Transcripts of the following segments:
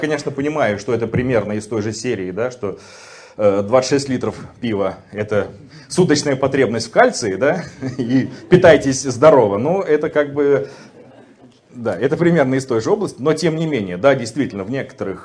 Конечно, понимаю, что это примерно из той же серии, да, что 26 литров пива – это суточная потребность в кальции, да, и питайтесь здорово. Ну, это как бы, да, это примерно из той же области, но тем не менее, да, действительно, в некоторых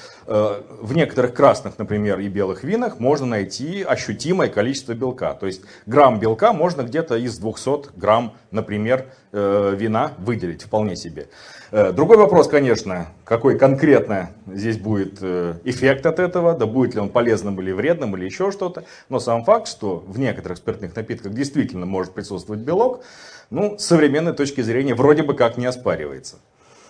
красных, например, и белых винах можно найти ощутимое количество белка. То есть грамм белка можно где-то из 200 грамм, например, вина выделить вполне себе. Другой вопрос, конечно, какой конкретно здесь будет эффект от этого, да будет ли он полезным или вредным, или еще что-то. Но сам факт, что в некоторых спиртных напитках действительно может присутствовать белок, ну, с современной точки зрения вроде бы как не оспаривается.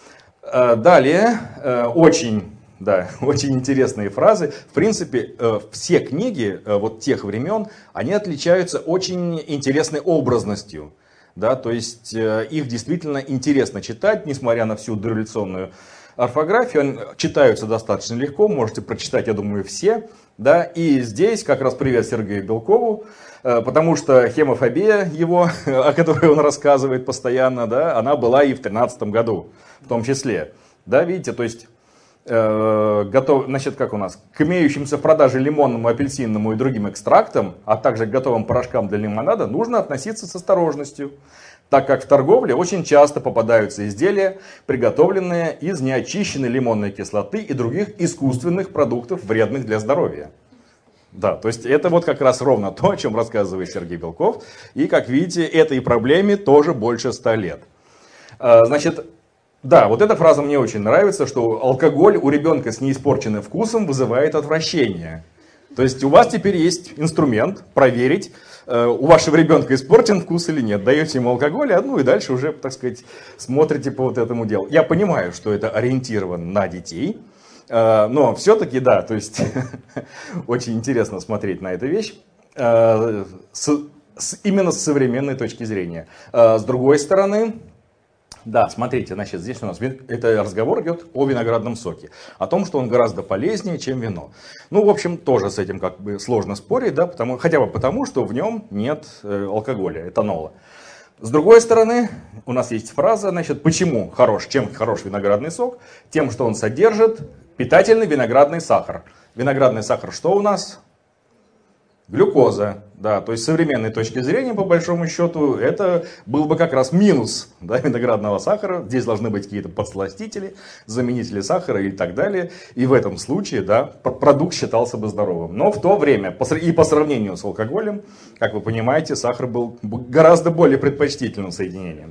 Далее, очень интересные фразы. В принципе, все книги вот тех времен, они отличаются очень интересной образностью. Да, то есть их действительно интересно читать, несмотря на всю дореволюционную орфографию. Они читаются достаточно легко, можете прочитать, я думаю, все. Да, и здесь как раз привет Сергею Белкову, потому что хемофобия его, о которой он рассказывает постоянно, да, она была и в 2013 году в том числе. Да, видите, то есть... Значит, как у нас, к имеющимся в продаже лимонному, апельсинному и другим экстрактам, а также к готовым порошкам для лимонада, нужно относиться с осторожностью, так как в торговле очень часто попадаются изделия, приготовленные из неочищенной лимонной кислоты и других искусственных продуктов, вредных для здоровья. Да, то есть это вот как раз ровно то, о чем рассказывает Сергей Белков. И, как видите, этой проблеме тоже больше 100 лет. Значит, да, вот эта фраза мне очень нравится, что алкоголь у ребенка с неиспорченным вкусом вызывает отвращение. То есть у вас теперь есть инструмент проверить, у вашего ребенка испорчен вкус или нет. Даете ему алкоголь, ну и дальше уже, так сказать, смотрите по вот этому делу. Я понимаю, что это ориентировано на детей, но все-таки, да, то есть очень интересно смотреть на эту вещь именно с современной точки зрения. С другой стороны... Да, смотрите, значит, здесь у нас это разговор идет о виноградном соке, о том, что он гораздо полезнее, чем вино. Ну, в общем, тоже с этим как бы сложно спорить, да, хотя бы потому, что в нем нет алкоголя, этанола. С другой стороны, у нас есть фраза, значит, почему чем хорош виноградный сок? Тем, что он содержит питательный виноградный сахар. Виноградный сахар что у нас? Глюкоза, да, то есть с современной точки зрения, по большому счету, это был бы как раз минус, да, виноградного сахара. Здесь должны быть какие-то подсластители, заменители сахара и так далее. И в этом случае, да, продукт считался бы здоровым. Но в то время, и по сравнению с алкоголем, как вы понимаете, сахар был гораздо более предпочтительным соединением.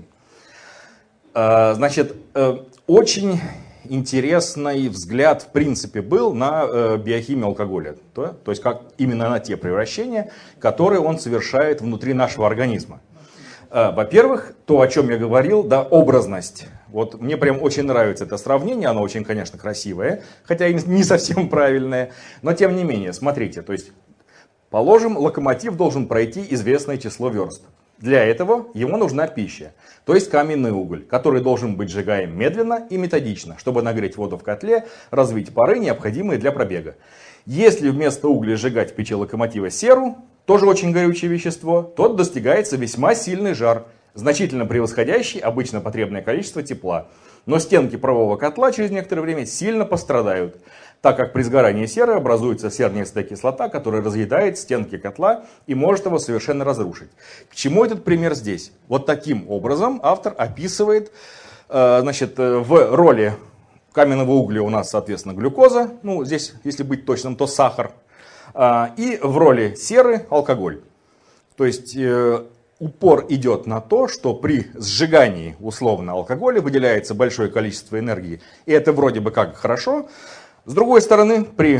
Значит, очень... интересный взгляд, в принципе, был на биохимию алкоголя. То есть как именно на те превращения, которые он совершает внутри нашего организма. Во-первых, то, о чем я говорил, да, образность. Вот мне прям очень нравится это сравнение, оно очень, конечно, красивое, хотя и не совсем правильное, но тем не менее, смотрите, то есть, положим, локомотив должен пройти известное число верст. Для этого ему нужна пища, то есть каменный уголь, который должен быть сжигаем медленно и методично, чтобы нагреть воду в котле, развить пары, необходимые для пробега. Если вместо угля сжигать в печи локомотива серу, тоже очень горючее вещество, то достигается весьма сильный жар, значительно превосходящий обычно потребное количество тепла. Но стенки парового котла через некоторое время сильно пострадают, так как при сгорании серы образуется сернистая кислота, которая разъедает стенки котла и может его совершенно разрушить. К чему этот пример здесь? Вот таким образом автор описывает, значит, в роли каменного угля у нас, соответственно, глюкоза, ну здесь, если быть точным, то сахар, и в роли серы алкоголь. То есть упор идет на то, что при сжигании условно алкоголя выделяется большое количество энергии, и это вроде бы как хорошо. С другой стороны, при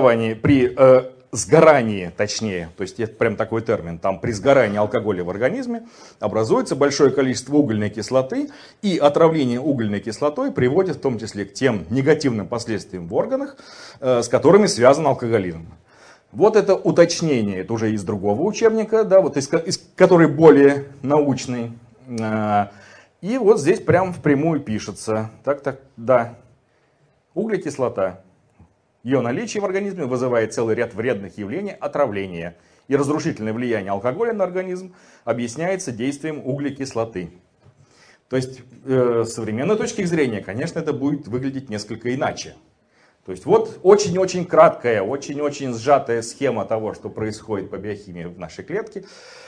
сгорании, точнее, то есть это прям такой термин, там при сгорании алкоголя в организме образуется большое количество угольной кислоты, и отравление угольной кислотой приводит в том числе к тем негативным последствиям в органах, с которыми связан алкоголизм. Вот это уточнение, это уже из другого учебника, да, вот который более научный. И вот здесь прям впрямую пишется. Да. Углекислота. Ее наличие в организме вызывает целый ряд вредных явлений отравления. И разрушительное влияние алкоголя на организм объясняется действием углекислоты. То есть, с современной точки зрения, конечно, это будет выглядеть несколько иначе. То есть вот очень-очень краткая, очень-очень сжатая схема того, что происходит по биохимии в нашей клетке.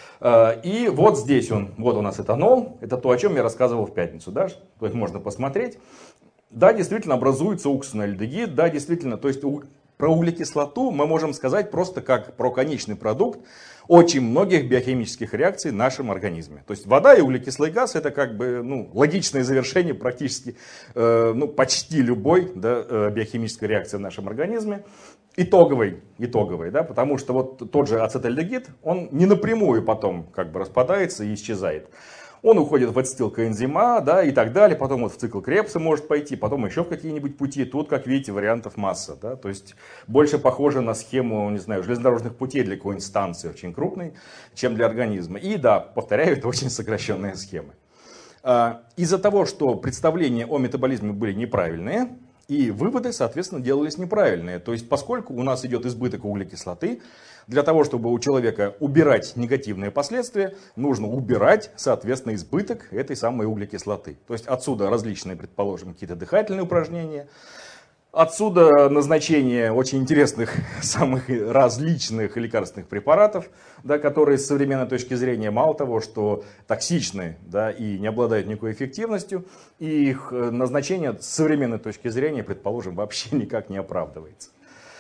И вот здесь вот у нас этанол, это то, о чем я рассказывал в пятницу, да? То есть можно посмотреть. Да, действительно образуется уксусный альдегид, да, действительно, то есть про углекислоту мы можем сказать просто как про конечный продукт очень многих биохимических реакций в нашем организме. То есть вода и углекислый газ это как бы логичное завершение практически почти любой, да, биохимической реакции в нашем организме. Итоговой, да, потому что вот тот же ацетальдегид, он не напрямую потом как бы распадается и исчезает. Он уходит в ацетилкоэнзима, да, и так далее, потом вот в цикл Кребса может пойти, потом еще в какие-нибудь пути. Тут, как видите, вариантов масса, да, то есть больше похоже на схему, не знаю, железнодорожных путей для какой-нибудь станции очень крупной, чем для организма. И да, повторяю, это очень сокращенные схемы. Из-за того, что представления о метаболизме были неправильные, и выводы, соответственно, делались неправильные. То есть, поскольку у нас идет избыток углекислоты, для того, чтобы у человека убирать негативные последствия, нужно убирать, соответственно, избыток этой самой углекислоты. То есть, отсюда различные, предположим, какие-то дыхательные упражнения. Отсюда назначение очень интересных, самых различных лекарственных препаратов, да, которые с современной точки зрения мало того, что токсичны, да, и не обладают никакой эффективностью, и их назначение с современной точки зрения, предположим, вообще никак не оправдывается.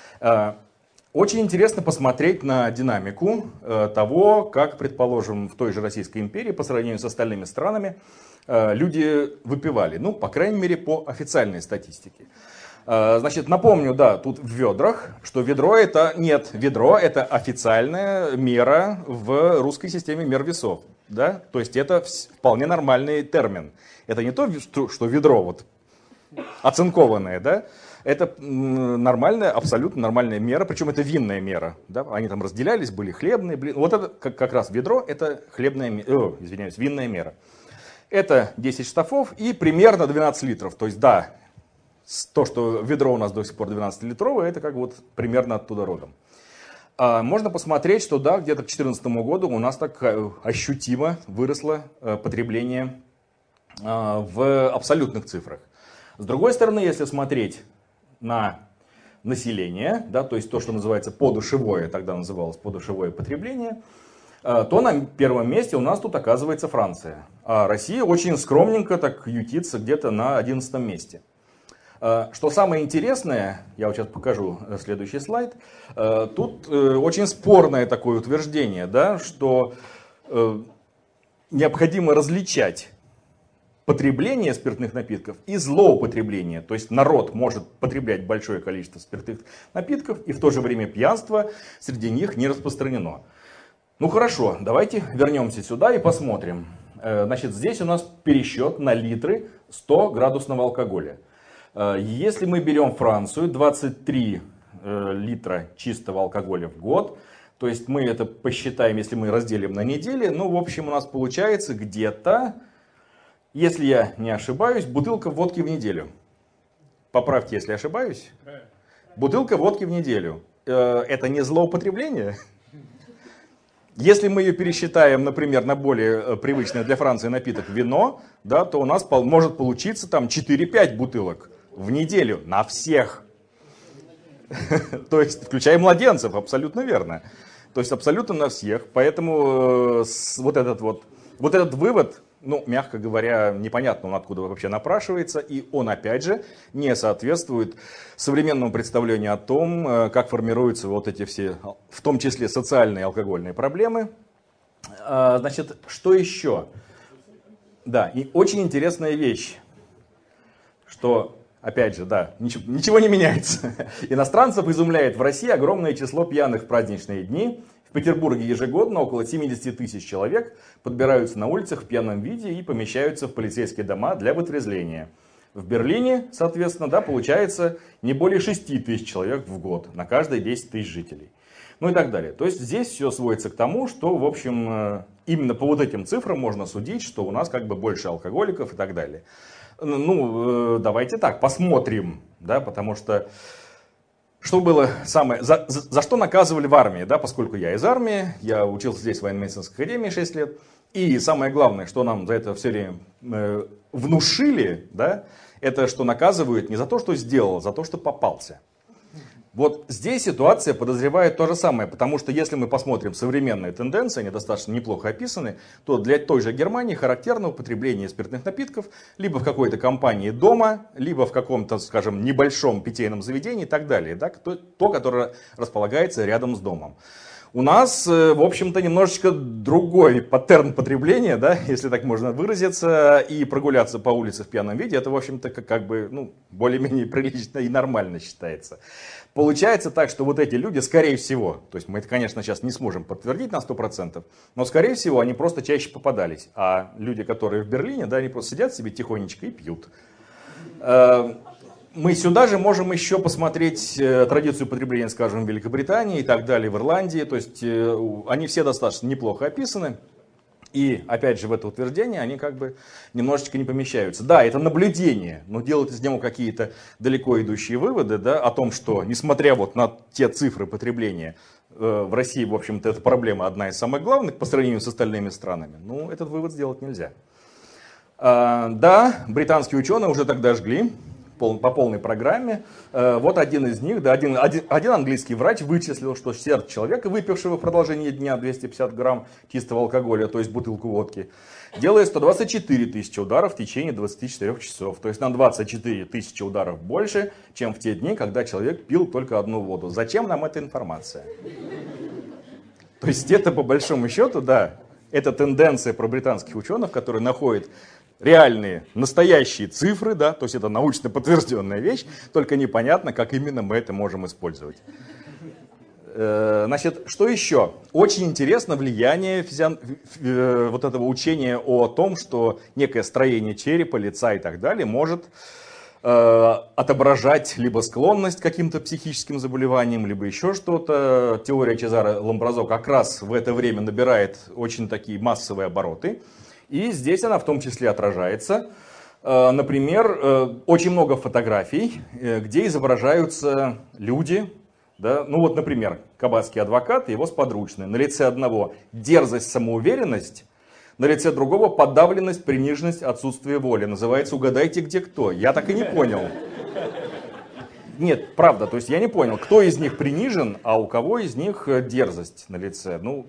Очень интересно посмотреть на динамику того, как, предположим, в той же Российской империи по сравнению с остальными странами люди выпивали, по крайней мере, по официальной статистике. Значит, напомню, да, тут в ведрах, что ведро это официальная мера в русской системе мер весов. Да? То есть это вполне нормальный термин. Это не то, что ведро вот оцинкованное, да? Это нормальная, абсолютно нормальная мера, причем это винная мера. Да? Они там разделялись, были хлебные, вот это как раз ведро, это винная мера. Это 10 штафов и примерно 12 литров. То есть да, то, что ведро у нас до сих пор 12-литровое, это как вот примерно оттуда родом. Можно посмотреть, что да, где-то к 2014 году у нас так ощутимо выросло потребление в абсолютных цифрах. С другой стороны, если смотреть на население, да, то есть то, что называется подушевое, тогда называлось подушевое потребление, то на первом месте у нас тут оказывается Франция. А Россия очень скромненько так ютится где-то на 11 месте. Что самое интересное, я вот сейчас покажу следующий слайд, тут очень спорное такое утверждение, да, что необходимо различать потребление спиртных напитков и злоупотребление. То есть народ может потреблять большое количество спиртных напитков, и в то же время пьянство среди них не распространено. Ну хорошо, давайте вернемся сюда и посмотрим. Значит, здесь у нас пересчет на литры 100-градусного алкоголя. Если мы берем Францию, 23 литра чистого алкоголя в год, то есть мы это посчитаем, если мы разделим на недели, в общем у нас получается где-то, если я не ошибаюсь, бутылка водки в неделю. Поправьте, если ошибаюсь. Бутылка водки в неделю. Это не злоупотребление? Если мы ее пересчитаем, например, на более привычный для Франции напиток вино, да, то у нас может получиться там 4-5 бутылок в неделю на всех. То есть, включая младенцев, абсолютно верно. То есть, абсолютно на всех. Поэтому вот этот вывод, мягко говоря, непонятно он откуда вообще напрашивается. И он, опять же, не соответствует современному представлению о том, как формируются вот эти все, в том числе социальные алкогольные проблемы. Значит, что еще? Да, и очень интересная вещь, что... Опять же, да, ничего не меняется. Иностранцев изумляет в России огромное число пьяных в праздничные дни. В Петербурге ежегодно около 70 тысяч человек подбираются на улицах в пьяном виде и помещаются в полицейские дома для вытрезвления. В Берлине, соответственно, да, получается не более 6 тысяч человек в год на каждые 10 тысяч жителей. Ну и так далее. То есть здесь все сводится к тому, что, в общем, именно по вот этим цифрам можно судить, что у нас как бы больше алкоголиков и так далее. Давайте так, посмотрим, да, потому что было самое, за что наказывали в армии, да, поскольку я из армии, я учился здесь в военно-медицинской академии 6 лет, и самое главное, что нам за это все время внушили, да, это что наказывают не за то, что сделал, а за то, что попался. Вот здесь ситуация подозревает то же самое, потому что если мы посмотрим современные тенденции, они достаточно неплохо описаны, то для той же Германии характерно употребление спиртных напитков либо в какой-то компании дома, либо в каком-то, скажем, небольшом питейном заведении и так далее, да, то, которое располагается рядом с домом. У нас, в общем-то, немножечко другой паттерн потребления, да, если так можно выразиться, и прогуляться по улице в пьяном виде, это, в общем-то, как бы, ну, более-менее прилично и нормально считается. Получается так, что вот эти люди, скорее всего, то есть мы это, конечно, сейчас не сможем подтвердить на 100%, но, скорее всего, они просто чаще попадались. А люди, которые в Берлине, да, они просто сидят себе тихонечко и пьют. Мы сюда же можем еще посмотреть традицию потребления, скажем, в Великобритании и так далее, в Ирландии. То есть они все достаточно неплохо описаны. И опять же в это утверждение они как бы немножечко не помещаются. Да, это наблюдение, но делать из него какие-то далеко идущие выводы, да, о том, что несмотря вот на те цифры потребления, в России, в общем-то, эта проблема одна из самых главных по сравнению с остальными странами, ну, этот вывод сделать нельзя. Да, британские ученые уже тогда жгли по полной программе. Вот один из них, да, один английский врач вычислил, что сердце человека, выпившего в продолжении дня 250 грамм чистого алкоголя, то есть бутылку водки, делает 124 тысячи ударов в течение 24 часов. То есть на 24 тысячи ударов больше, чем в те дни, когда человек пил только одну воду. Зачем нам эта информация? То есть это по большому счету, да, это тенденция про британских ученых, которые находят реальные, настоящие цифры, да, то есть это научно подтвержденная вещь, только непонятно, как именно мы это можем использовать. Значит, что еще? Очень интересно влияние вот этого учения о том, что некое строение черепа, лица и так далее может отображать либо склонность к каким-то психическим заболеваниям, либо еще что-то. Теория Чезаре-Ламбразо как раз в это время набирает очень такие массовые обороты. И здесь она в том числе отражается. Например, очень много фотографий, где изображаются люди. Да? Ну вот, например, кабацкий адвокат и его сподручные. На лице одного дерзость, самоуверенность, на лице другого подавленность, приниженность, отсутствие воли. Называется «Угадайте, где кто». Я так и не понял. Нет, правда, то есть я не понял, кто из них принижен, а у кого из них дерзость на лице. Ну,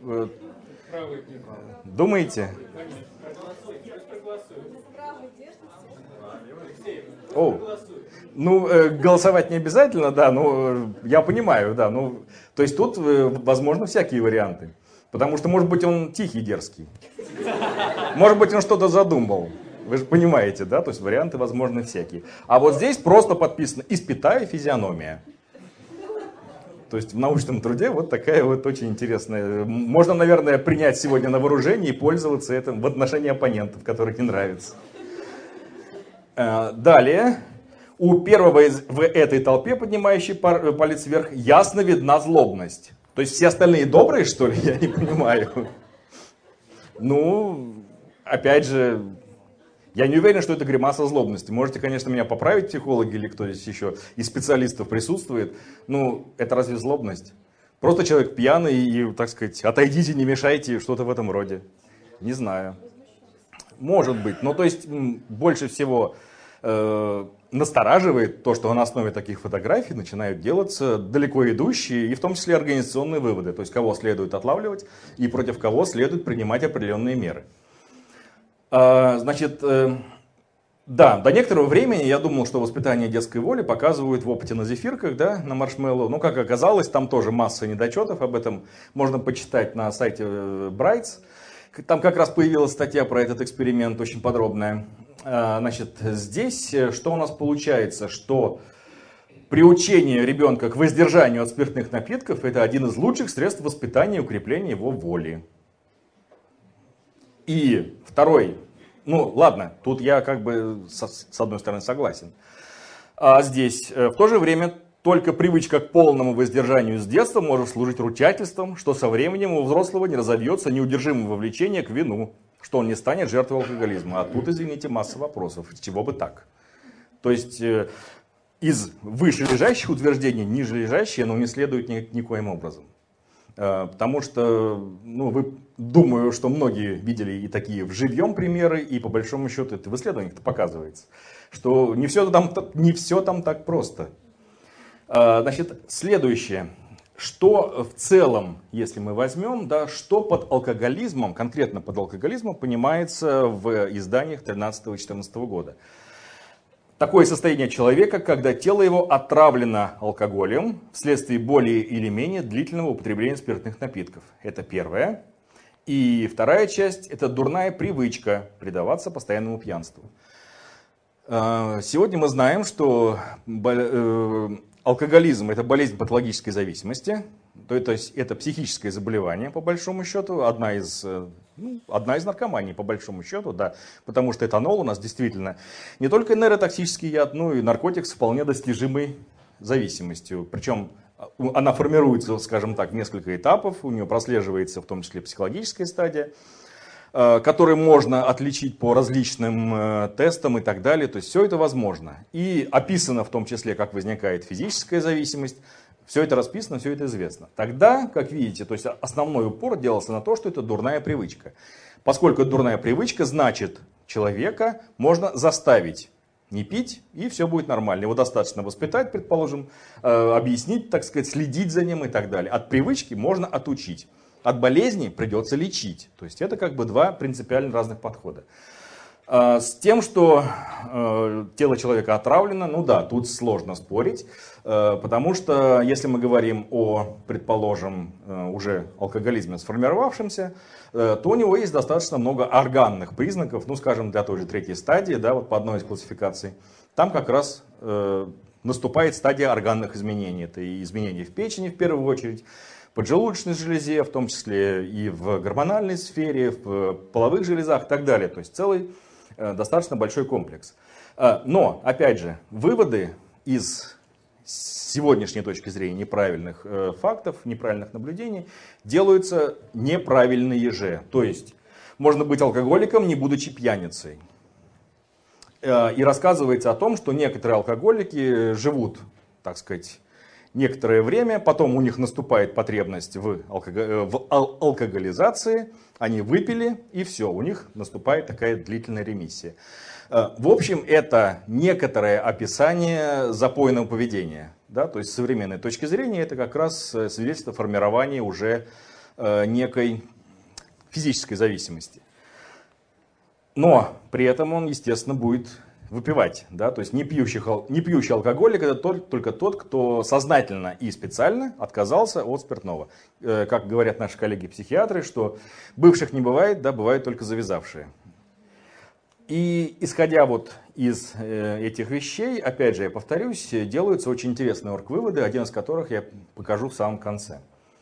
думаете? О, ну, голосовать не обязательно, да, ну, я понимаю, да, ну, то есть тут, возможно, всякие варианты. Потому что, может быть, он тихий, дерзкий. Может быть, он что-то задумал. Вы же понимаете, да, то есть варианты, возможно, всякие. А вот здесь просто подписано «Испытая физиономия». То есть в научном труде вот такая вот очень интересная. Можно, наверное, принять сегодня на вооружение и пользоваться этим в отношении оппонентов, которых не нравится. Далее, у первого в этой толпе, поднимающей палец вверх, ясно видна злобность. То есть все остальные добрые, что ли? Я не понимаю. Ну, опять же, я не уверен, что это гримаса злобности. Можете, конечно, меня поправить, психологи или кто здесь еще из специалистов присутствует. Ну, это разве злобность? Просто человек пьяный и, так сказать, отойдите, не мешайте, что-то в этом роде. Не знаю. Может быть. Но то есть больше всего настораживает то, что на основе таких фотографий начинают делаться далеко идущие и в том числе организационные выводы. То есть кого следует отлавливать и против кого следует принимать определенные меры. Значит, да, до некоторого времени я думал, что воспитание детской воли показывают в опыте на зефирках, да, на маршмеллоу. Но как оказалось, там тоже масса недочетов, об этом можно почитать на сайте Bright's. Там как раз появилась статья про этот эксперимент, очень подробная. Значит, здесь что у нас получается, что приучение ребенка к воздержанию от спиртных напитков – это один из лучших средств воспитания и укрепления его воли. И второй, ну ладно, тут я как бы с одной стороны согласен. А здесь в то же время только привычка к полному воздержанию с детства может служить ручательством, что со временем у взрослого не разовьется неудержимое вовлечение к вину, что он не станет жертвой алкоголизма. А тут, извините, масса вопросов. С чего бы так? То есть из вышележащих утверждений нижележащие, но не следует никоим образом. Потому что, ну, думаю, что многие видели и такие вживьем примеры, и по большому счету это в исследованиях показывается, что не все там так просто. Значит, следующее. Что в целом, если мы возьмем, да, что под алкоголизмом, конкретно под алкоголизмом, понимается в изданиях 13-14 года? Такое состояние человека, когда тело его отравлено алкоголем вследствие более или менее длительного употребления спиртных напитков. Это первое. И вторая часть – это дурная привычка предаваться постоянному пьянству. Сегодня мы знаем, что алкоголизм – это болезнь патологической зависимости, то есть это психическое заболевание, по большому счету, одна из наркоманий, по большому счету, да, потому что этанол у нас действительно не только нейротоксический яд, но и наркотик с вполне достижимой зависимостью. Причем она формируется, скажем так, в несколько этапов, у нее прослеживается в том числе психологическая стадия, которые можно отличить по различным тестам и так далее. То есть все это возможно. И описано в том числе, как возникает физическая зависимость. Все это расписано, все это известно. Тогда, как видите, то есть основной упор делался на то, что это дурная привычка. Поскольку это дурная привычка, значит, человека можно заставить не пить, и все будет нормально. Его достаточно воспитать, предположим, объяснить, так сказать, следить за ним и так далее. От привычки можно отучить. От болезни придется лечить. То есть это как бы два принципиально разных подхода. С тем, что тело человека отравлено, ну да, тут сложно спорить. Потому что если мы говорим о, предположим, уже алкоголизме сформировавшемся, то у него есть достаточно много органных признаков, ну скажем, для той же третьей стадии, да, вот по одной из классификаций. Там как раз наступает стадия органных изменений. Это и изменения в печени в первую очередь, поджелудочной железе, в том числе и в гормональной сфере, в половых железах и так далее. То есть целый достаточно большой комплекс. Но, опять же, выводы из сегодняшней точки зрения неправильных фактов, неправильных наблюдений делаются неправильные же. То есть можно быть алкоголиком, не будучи пьяницей. И рассказывается о том, что некоторые алкоголики живут, так сказать, некоторое время, потом у них наступает потребность в алкоголизации, они выпили и все, у них наступает такая длительная ремиссия. В общем, это некоторое описание запойного поведения. Да? То есть с современной точки зрения это как раз свидетельство формирования уже некой физической зависимости. Но при этом он, естественно, будет выпивать. Да? То есть не пьющий алкоголик это только тот, кто сознательно и специально отказался от спиртного. Как говорят наши коллеги-психиатры, что бывших не бывает, да, бывают только завязавшие. И исходя вот из этих вещей, опять же, я повторюсь, делаются очень интересные орг-выводы, один из которых я покажу в самом конце.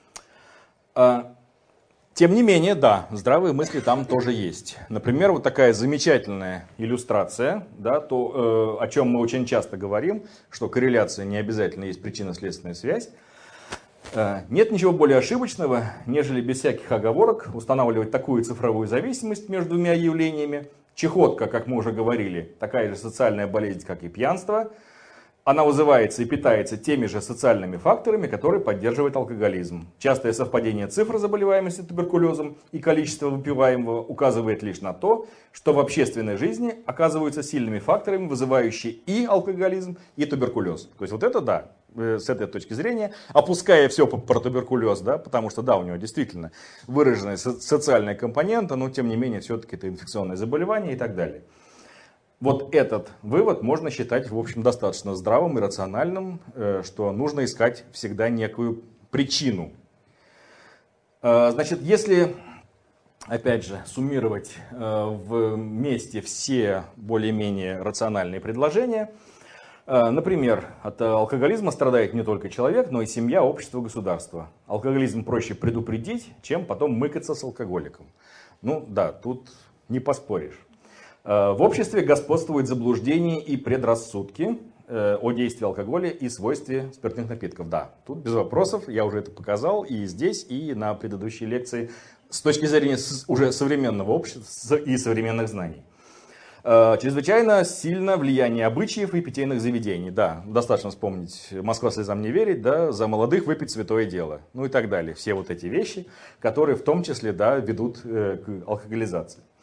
Тем не менее, да, здравые мысли там тоже есть. Например, вот такая замечательная иллюстрация, да, то, о чем мы очень часто говорим, что корреляция не обязательно есть причинно-следственная связь. Нет ничего более ошибочного, нежели без всяких оговорок устанавливать такую цифровую зависимость между двумя явлениями. Чехотка, как мы уже говорили, такая же социальная болезнь, как и пьянство. Она вызывается и питается теми же социальными факторами, которые поддерживают алкоголизм. Частое совпадение цифр заболеваемости туберкулезом и количества выпиваемого указывает лишь на то, что в общественной жизни оказываются сильными факторами, вызывающие и алкоголизм, и туберкулез. То есть вот это да, с этой точки зрения, опуская все про туберкулез, да, потому что да, у него действительно выраженная социальная компонента, но тем не менее все-таки это инфекционное заболевание и так далее. Вот этот вывод можно считать, в общем, достаточно здравым и рациональным, что нужно искать всегда некую причину. Значит, если, опять же, суммировать вместе все более-менее рациональные предложения, например, от алкоголизма страдает не только человек, но и семья, общество, государство. Алкоголизм проще предупредить, чем потом мыкаться с алкоголиком. Ну да, тут не поспоришь. В обществе господствуют заблуждения и предрассудки о действии алкоголя и свойстве спиртных напитков. Да, тут без вопросов, я уже это показал и здесь, и на предыдущей лекции с точки зрения уже современного общества и современных знаний. Чрезвычайно сильно влияние обычаев и питейных заведений. Да, достаточно вспомнить «Москва слезам не верит», да, «За молодых выпить святое дело», ну и так далее. Все вот эти вещи, которые в том числе, да, ведут к алкоголизации.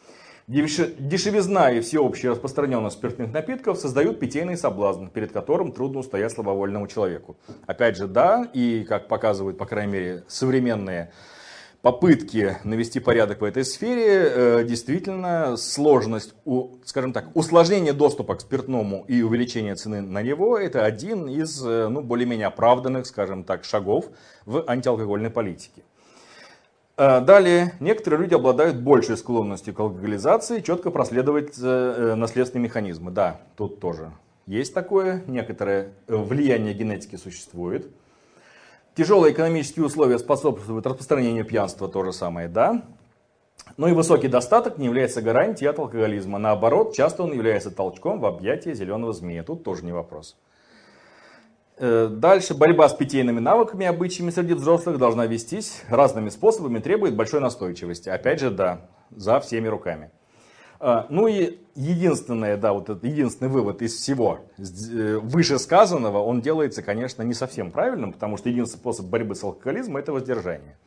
Дешевизна и всеобщая распространенность спиртных напитков создают питейный соблазн, перед которым трудно устоять слабовольному человеку. Опять же, да, и как показывают, по крайней мере, современные попытки навести порядок в этой сфере, действительно сложность, скажем так, усложнение доступа к спиртному и увеличение цены на него — это один из более-менее оправданных, скажем так, шагов в антиалкогольной политике. Далее, некоторые люди обладают большей склонностью к алкоголизации, четко проследовать наследственные механизмы. Да, тут тоже есть такое, некоторое влияние генетики существует. Тяжелые экономические условия способствуют распространению пьянства, то же самое, да. Но и высокий достаток не является гарантией от алкоголизма. Наоборот, часто он является толчком в объятия зеленого змея. Тут тоже не вопрос. Дальше. Борьба с питейными навыками и обычаями среди взрослых должна вестись разными способами, требует большой настойчивости. Опять же, да, за всеми руками. Ну и единственный вывод из всего вышесказанного, он делается, конечно, не совсем правильным, потому что единственный способ борьбы с алкоголизмом — это воздержание.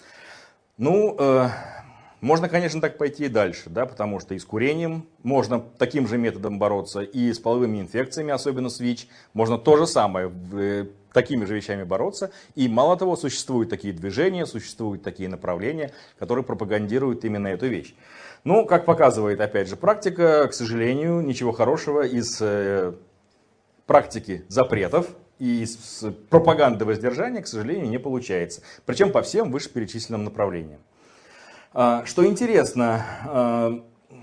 Можно, конечно, так пойти и дальше, да, потому что и с курением можно таким же методом бороться, и с половыми инфекциями, особенно с ВИЧ, можно то же самое, такими же вещами бороться. И мало того, существуют такие движения, существуют такие направления, которые пропагандируют именно эту вещь. Ну, как показывает, опять же, практика, к сожалению, ничего хорошего из практики запретов и из пропаганды воздержания, к сожалению, не получается. Причем по всем вышеперечисленным направлениям. Что интересно,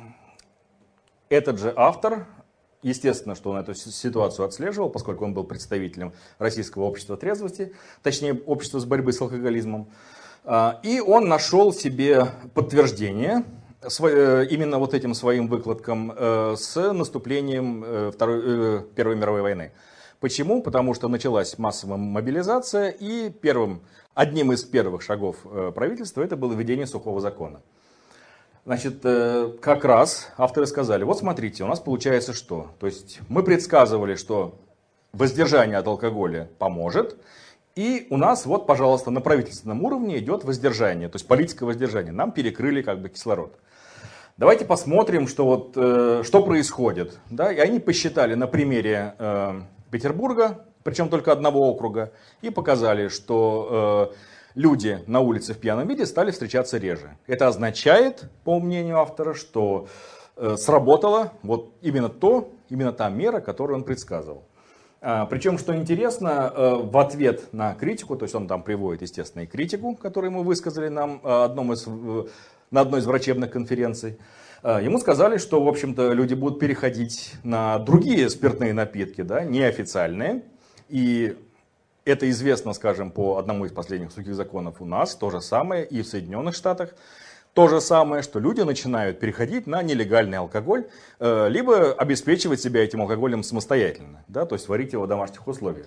этот же автор, естественно, что он эту ситуацию отслеживал, поскольку он был представителем Российского общества трезвости, точнее, общества с борьбой с алкоголизмом, и он нашел себе подтверждение именно вот этим своим выкладкам с наступлением Первой мировой войны. Почему? Потому что началась массовая мобилизация, и одним из первых шагов правительства это было введение сухого закона. Значит, как раз авторы сказали: вот смотрите, у нас получается что? То есть мы предсказывали, что воздержание от алкоголя поможет, и у нас вот, пожалуйста, на правительственном уровне идет воздержание, то есть политика воздержания. Нам перекрыли как бы кислород. Давайте посмотрим, что происходит. Да? И они посчитали на примере Петербурга, причем только одного округа, и показали, что люди на улице в пьяном виде стали встречаться реже. Это означает, по мнению автора, что сработала вот именно та мера, которую он предсказывал. Причем, что интересно, в ответ на критику, то есть он там приводит, естественно, и критику, которую мы высказали нам на одной из врачебных конференций, ему сказали, что, в общем-то, люди будут переходить на другие спиртные напитки, да, неофициальные. И это известно, скажем, по одному из последних сухих законов у нас, то же самое и в Соединенных Штатах. То же самое, что люди начинают переходить на нелегальный алкоголь, либо обеспечивать себя этим алкоголем самостоятельно, да, то есть варить его в домашних условиях.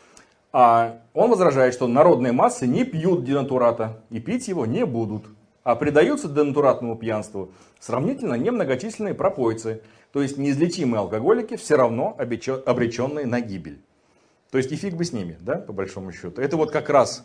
А он возражает, что народные массы не пьют денатурата и пить его не будут, а предаются денатуратному пьянству сравнительно немногочисленные пропойцы, то есть неизлечимые алкоголики, все равно обреченные на гибель. То есть и фиг бы с ними, да, по большому счету. Это вот как раз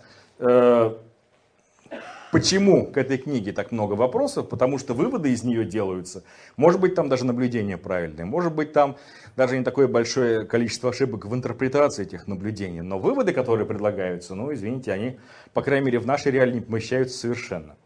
почему к этой книге так много вопросов, потому что выводы из нее делаются. Может быть, там даже наблюдения правильные, может быть, там даже не такое большое количество ошибок в интерпретации этих наблюдений. Но выводы, которые предлагаются, ну, извините, они, по крайней мере, в нашей реалии не помещаются совершенно.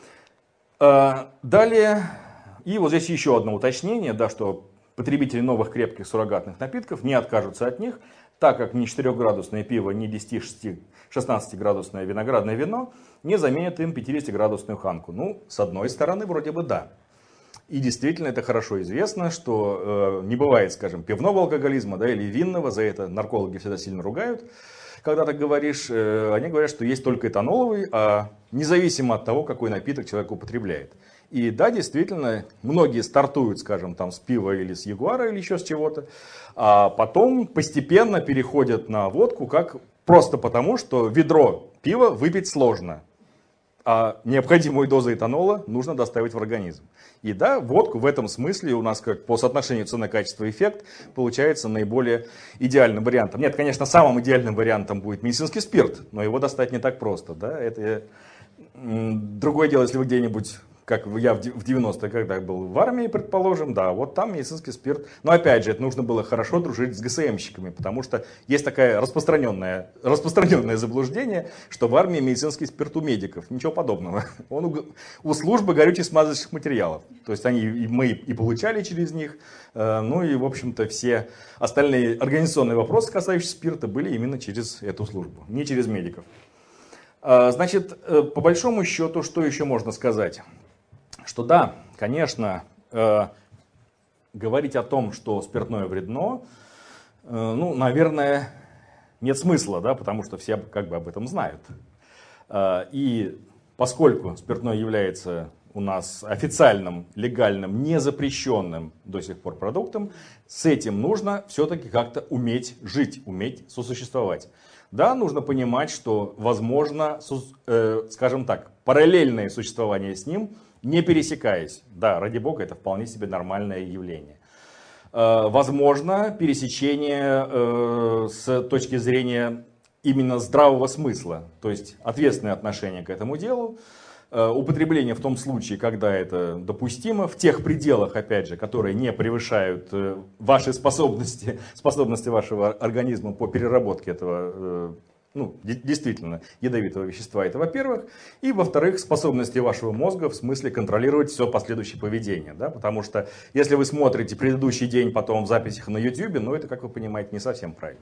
Далее, и вот здесь еще одно уточнение, да, что потребители новых крепких суррогатных напитков не откажутся от них, так как ни 4-градусное пиво, ни 10-16-градусное виноградное вино не заменят им 50-градусную ханку. Ну, с одной стороны, вроде бы да. И действительно, это хорошо известно, что не бывает, скажем, пивного алкоголизма, да, или винного, за это наркологи всегда сильно ругают. Когда так говоришь, они говорят, что есть только этаноловый, а независимо от того, какой напиток человек употребляет. И да, действительно, многие стартуют, скажем, там с пива или с ягуара или еще с чего-то, а потом постепенно переходят на водку, просто потому, что ведро пива выпить сложно, а необходимую дозу этанола нужно доставить в организм. И да, водку в этом смысле у нас как по соотношению цена-качество-эффект получается наиболее идеальным вариантом. Нет, конечно, самым идеальным вариантом будет медицинский спирт, но его достать не так просто. Да? Это другое дело, если вы где-нибудь как я в 90-х годах был в армии, предположим, да, вот там медицинский спирт. Но опять же, это нужно было хорошо дружить с ГСМщиками, потому что есть такое распространенное заблуждение, что в армии медицинский спирт у медиков. Ничего подобного. Он у службы горюче-смазочных материалов. То есть мы и получали через них. Ну и, в общем-то, все остальные организационные вопросы, касающиеся спирта, были именно через эту службу, не через медиков. Значит, по большому счету, что еще можно сказать? Что да, конечно, говорить о том, что спиртное вредно, ну, наверное, нет смысла, да, потому что все как бы об этом знают. И поскольку спиртное является у нас официальным, легальным, незапрещенным до сих пор продуктом, с этим нужно все-таки как-то уметь жить, уметь сосуществовать. Да, нужно понимать, что возможно, скажем так, параллельное существование с ним, не пересекаясь. Да, ради бога, это вполне себе нормальное явление. Возможно, пересечение с точки зрения именно здравого смысла, то есть ответственное отношение к этому делу, употребление в том случае, когда это допустимо, в тех пределах, опять же, которые не превышают ваши способности вашего организма по переработке этого, ну, действительно, ядовитого вещества, это во-первых. И во-вторых, способности вашего мозга в смысле контролировать все последующее поведение. Да? Потому что если вы смотрите предыдущий день потом в записях на YouTube, ну это, как вы понимаете, не совсем правильно.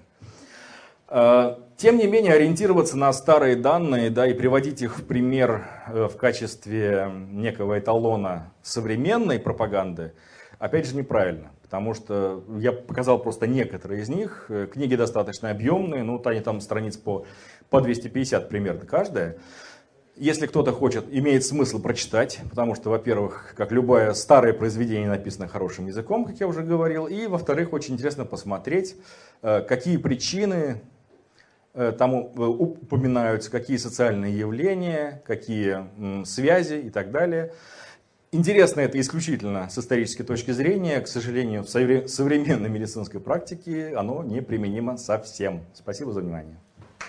Тем не менее, ориентироваться на старые данные, да, и приводить их в пример в качестве некого эталона современной пропаганды, опять же, неправильно. Потому что я показал просто некоторые из них. Книги достаточно объемные, ну, они там страниц по 250 примерно каждая. Если кто-то хочет, имеет смысл прочитать, потому что, во-первых, как любое старое произведение написано хорошим языком, как я уже говорил, и, во-вторых, очень интересно посмотреть, какие причины там упоминаются, какие социальные явления, какие связи и так далее. Интересно это исключительно с исторической точки зрения. К сожалению, в современной медицинской практике оно не применимо совсем. Спасибо за внимание.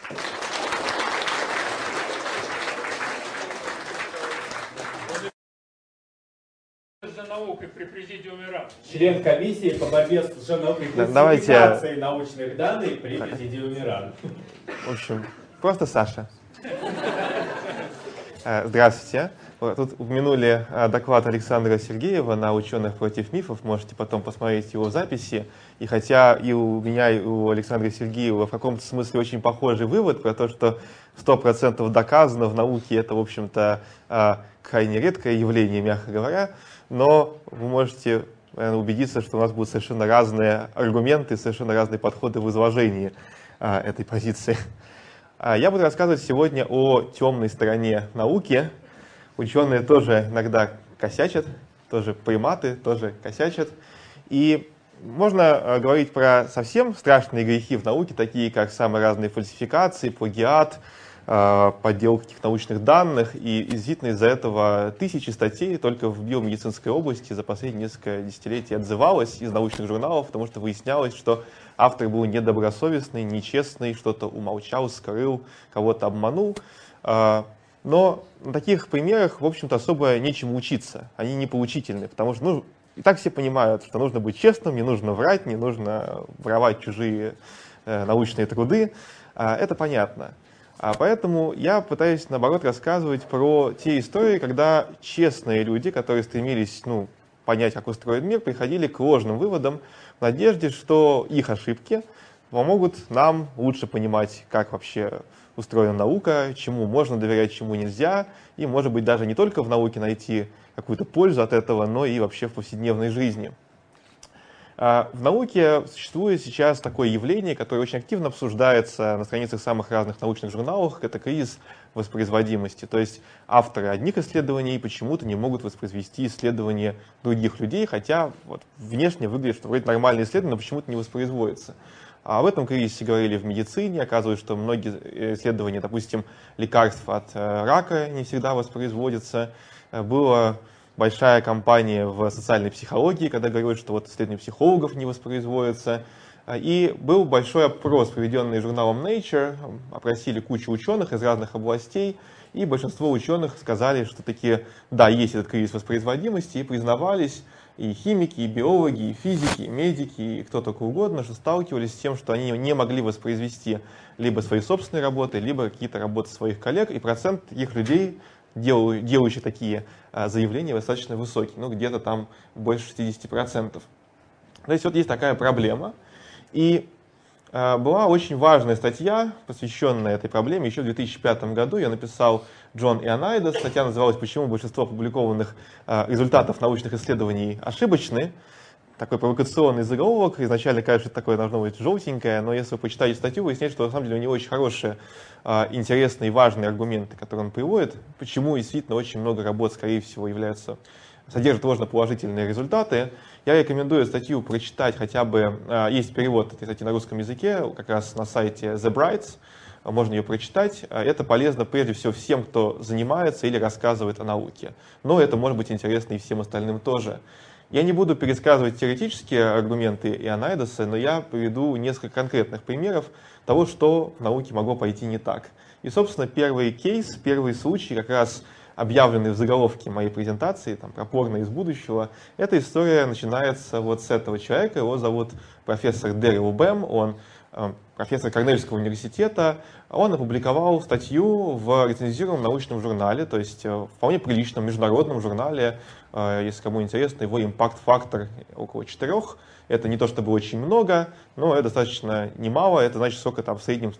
При президиуме РАН. Член комиссии по борьбе с лженаукой и фальсификацией научных данных при президиуме РАН. В общем, просто Саша. Здравствуйте. Тут упомянули доклад Александра Сергеева на «Ученых против мифов». Можете потом посмотреть его записи. И хотя и у меня, и у Александра Сергеева в каком-то смысле очень похожий вывод про то, что 100% доказано в науке, это, в общем-то, крайне редкое явление, мягко говоря. Но вы можете, наверное, убедиться, что у нас будут совершенно разные аргументы, совершенно разные подходы в изложении этой позиции. Я буду рассказывать сегодня о темной стороне науки. Ученые тоже иногда косячат, тоже приматы тоже косячат. И можно говорить про совсем страшные грехи в науке, такие как самые разные фальсификации, плагиат, подделка каких-то научных данных. И действительно из-за этого тысячи статей только в биомедицинской области за последние несколько десятилетий отзывалось из научных журналов, потому что выяснялось, что автор был недобросовестный, нечестный, что-то умолчал, скрыл, кого-то обманул. Но на таких примерах, в общем-то, особо нечему учиться. Они не поучительны, потому что ну, и так все понимают, что нужно быть честным, не нужно врать, не нужно воровать чужие научные труды. Это понятно. Поэтому я пытаюсь, наоборот, рассказывать про те истории, когда честные люди, которые стремились понять, как устроен мир, приходили к ложным выводам в надежде, что их ошибки помогут нам лучше понимать, как вообще устроена наука, чему можно доверять, чему нельзя, и, может быть, даже не только в науке найти какую-то пользу от этого, но и вообще в повседневной жизни. В науке существует сейчас такое явление, которое очень активно обсуждается на страницах самых разных научных журналов, это кризис воспроизводимости. То есть авторы одних исследований почему-то не могут воспроизвести исследования других людей, хотя вот внешне выглядит, что вроде нормальное исследование, но почему-то не воспроизводится. А в этом кризисе говорили в медицине, оказывается, что многие исследования, допустим, лекарств от рака не всегда воспроизводятся. Была большая кампания в социальной психологии, когда говорят, что вот исследования психологов не воспроизводятся. И был большой опрос, проведенный журналом Nature, опросили кучу ученых из разных областей, и большинство ученых сказали, что таки, да, есть этот кризис воспроизводимости, и признавались и химики, и биологи, и физики, и медики, и кто только угодно, что сталкивались с тем, что они не могли воспроизвести либо свои собственные работы, либо какие-то работы своих коллег, и процент таких людей, делающих такие заявления, достаточно высокий, ну где-то там больше 60%. То есть вот есть такая проблема. И была очень важная статья, посвященная этой проблеме. Еще в 2005 году я написал Джон Ионайдес. Статья называлась «Почему большинство опубликованных результатов научных исследований ошибочны». Такой провокационный заголовок. Изначально кажется, что такое должно быть желтенькое, но если вы почитаете статью, выясняется, что на самом деле у него очень хорошие, интересные и важные аргументы, которые он приводит, почему действительно очень много работ, скорее всего, содержат ложноположительные результаты. Я рекомендую статью прочитать хотя бы, есть перевод этой статьи на русском языке, как раз на сайте The Brights, можно ее прочитать. Это полезно прежде всего всем, кто занимается или рассказывает о науке. Но это может быть интересно и всем остальным тоже. Я не буду пересказывать теоретические аргументы Ионайдеса, но я приведу несколько конкретных примеров того, что в науке могло пойти не так. И, собственно, первый кейс, первый случай, как раз объявленный в заголовке моей презентации, там, про порно из будущего, эта история начинается вот с этого человека. Его зовут профессор Дэрил Бэм, он профессор Корнельского университета. Он опубликовал статью в рецензируемом научном журнале, то есть вполне приличном международном журнале, если кому интересно, его импакт-фактор около 4. Это не то чтобы очень много, но это достаточно немало, это значит, сколько там в среднем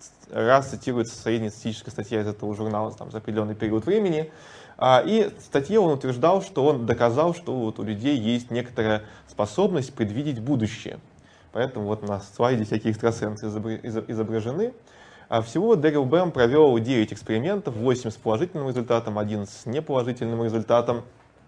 раз цитируется средняя статистическая статья из этого журнала там, за определенный период времени. И в статье он утверждал, что он доказал, что вот у людей есть некоторая способность предвидеть будущее. Поэтому вот на слайде всякие экстрасенсы изображены. Всего Дэрил Бэм провел 9 экспериментов, 8 с положительным результатом, 1 с неположительным результатом.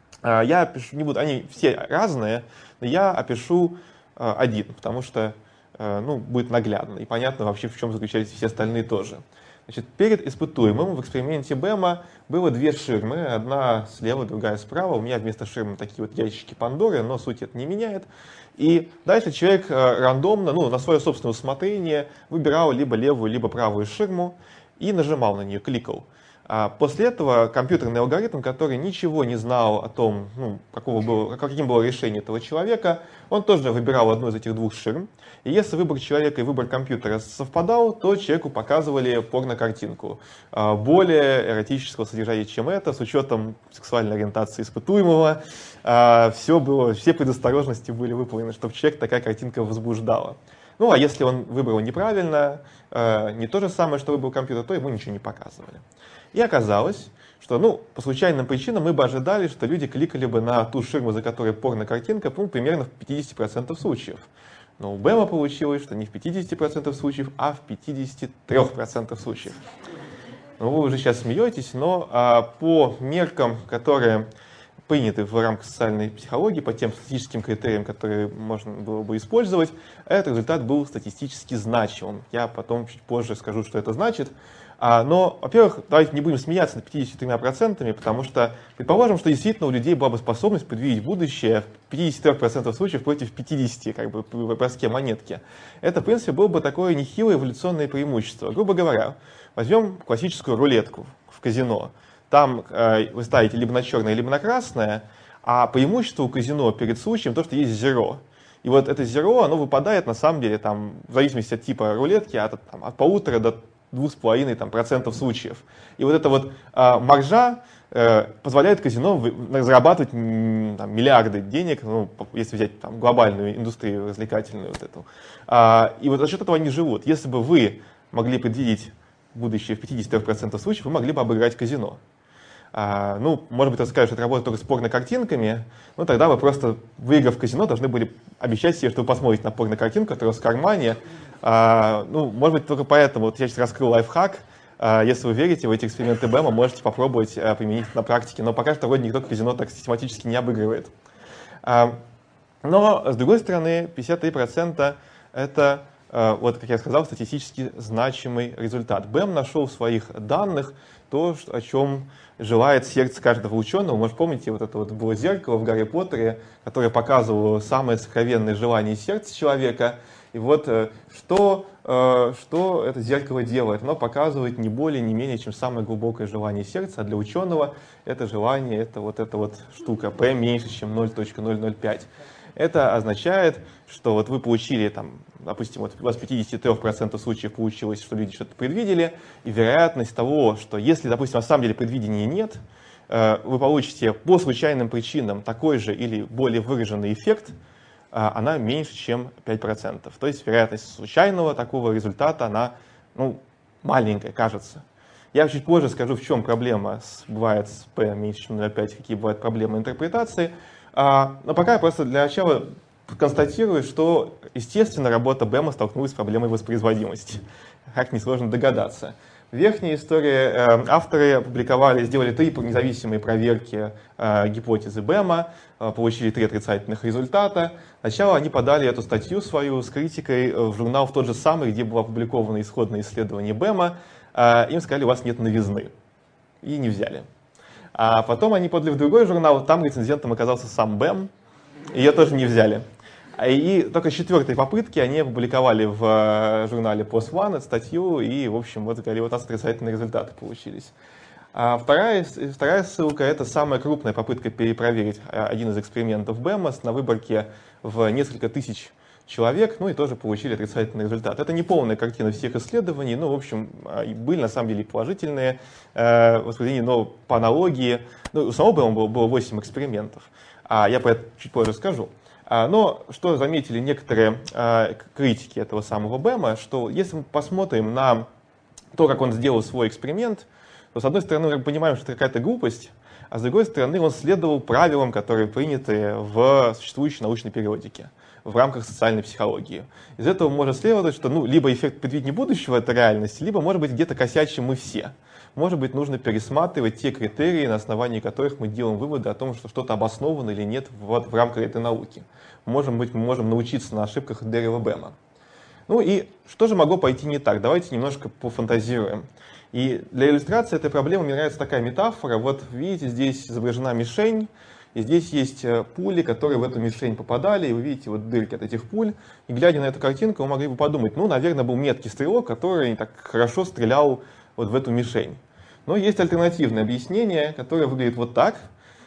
Я опишу, не буду, они все разные, но я опишу один, потому что будет наглядно и понятно вообще, в чем заключались все остальные тоже. Значит, перед испытуемым в эксперименте Бэма было 2 ширмы, одна слева, другая справа. У меня вместо ширмы такие вот ящики Пандоры, но суть это не меняет. И дальше человек рандомно, на свое собственное усмотрение выбирал либо левую, либо правую ширму и нажимал на нее, кликал. После этого компьютерный алгоритм, который ничего не знал о том, каким было решение этого человека, он тоже выбирал одну из этих 2 ширм. И если выбор человека и выбор компьютера совпадал, то человеку показывали порнокартинку более эротического содержания, чем это, с учетом сексуальной ориентации испытуемого. Все предосторожности были выполнены, чтобы человек такая картинка возбуждала. А если он выбрал неправильно, не то же самое, что выбрал компьютер, то ему ничего не показывали. И оказалось, что по случайным причинам мы бы ожидали, что люди кликали бы на ту ширму, за которой порно-картинка, примерно в 50% случаев. Но у Бэма получилось, что не в 50% случаев, а в 53% случаев. Вы уже сейчас смеетесь, но по меркам, которые приняты в рамках социальной психологии, по тем статистическим критериям, которые можно было бы использовать, этот результат был статистически значимым. Я потом чуть позже скажу, что это значит. Но, во-первых, давайте не будем смеяться над 53%, потому что предположим, что действительно у людей была бы способность предвидеть будущее в 53% случаев против 50%, в броске монетки. Это, в принципе, было бы такое нехилое эволюционное преимущество. Грубо говоря, возьмем классическую рулетку в казино. Там вы ставите либо на черное, либо на красное, а преимущество у казино перед случаем то, что есть зеро. И вот это зеро, оно выпадает на самом деле, в зависимости от типа рулетки, от 1,5 до 2,5% случаев. И вот эта вот маржа позволяет казино зарабатывать миллиарды денег, если взять глобальную индустрию развлекательную. Вот эту. И вот за счет этого они живут. Если бы вы могли предвидеть будущее в 50% случаев, вы могли бы обыграть казино. Может быть, скажешь, что это работает только с порнокартинками, тогда вы просто, выиграв в казино, должны были обещать себе, что вы посмотрите на порнокартинку, которая у вас в кармане. Может быть, только поэтому я сейчас раскрыл лайфхак. Если вы верите в эти эксперименты Бэма, можете попробовать применить на практике. Но пока что вроде никто казино так систематически не обыгрывает. Но, с другой стороны, 53% это, как я сказал, статистически значимый результат. Бэм нашел в своих данных то, о чем желает сердце каждого ученого. Может, помните, вот это вот было зеркало в Гарри Поттере, которое показывало самое сокровенное желание сердца человека. И вот что это зеркало делает? Оно показывает не более, не менее, чем самое глубокое желание сердца, а для ученого это желание, это вот эта вот штука P меньше, чем 0.005. Это означает, что вот вы получили, там, допустим, вот у вас в 53% случаев получилось, что люди что-то предвидели, и вероятность того, что если, допустим, на самом деле предвидения нет, вы получите по случайным причинам такой же или более выраженный эффект, она меньше, чем 5%. То есть вероятность случайного такого результата, она маленькая, кажется. Я чуть позже скажу, в чем проблема бывает с P меньше, чем 0,5, какие бывают проблемы интерпретации. Но пока я просто для начала констатирую, что, естественно, работа Бэма столкнулась с проблемой воспроизводимости. Как несложно догадаться. В верхней истории авторы опубликовали, сделали 3 независимые проверки гипотезы Бэма, получили 3 отрицательных результата. Сначала они подали эту статью свою с критикой в журнал в тот же самый, где было опубликовано исходное исследование Бэма. Им сказали, у вас нет новизны. И не взяли. А потом они подали в другой журнал, там рецензентом оказался сам Бэм, ее тоже не взяли. И только с 4-й попытки они опубликовали в журнале PLOS ONE эту статью, и, в общем, вот у нас отрицательные результаты получились. А вторая ссылка — это самая крупная попытка перепроверить один из экспериментов Бэма на выборке в несколько тысяч человек, и тоже получили отрицательный результат. Это не полная картина всех исследований, в общем, были на самом деле положительные воспроизведения, но по аналогии, у самого Бэма было 8 экспериментов, я про это чуть позже скажу. Но что заметили некоторые критики этого самого Бэма, что если мы посмотрим на то, как он сделал свой эксперимент, то, с одной стороны, мы понимаем, что это какая-то глупость, а с другой стороны, он следовал правилам, которые приняты в существующей научной периодике в рамках социальной психологии. Из этого может следовать, что либо эффект предвидения будущего — это реальность, либо, может быть, где-то косячим мы все. Может быть, нужно пересматривать те критерии, на основании которых мы делаем выводы о том, что что-то обосновано или нет в рамках этой науки. Может быть, мы можем научиться на ошибках Дэрила Бэма. И что же могло пойти не так? Давайте немножко пофантазируем. И для иллюстрации этой проблемы мне нравится такая метафора. Вот видите, здесь изображена мишень, и здесь есть пули, которые в эту мишень попадали, и вы видите вот дырки от этих пуль. И глядя на эту картинку, вы могли бы подумать, наверное, был меткий стрелок, который так хорошо стрелял вот в эту мишень. Но есть альтернативное объяснение, которое выглядит вот так,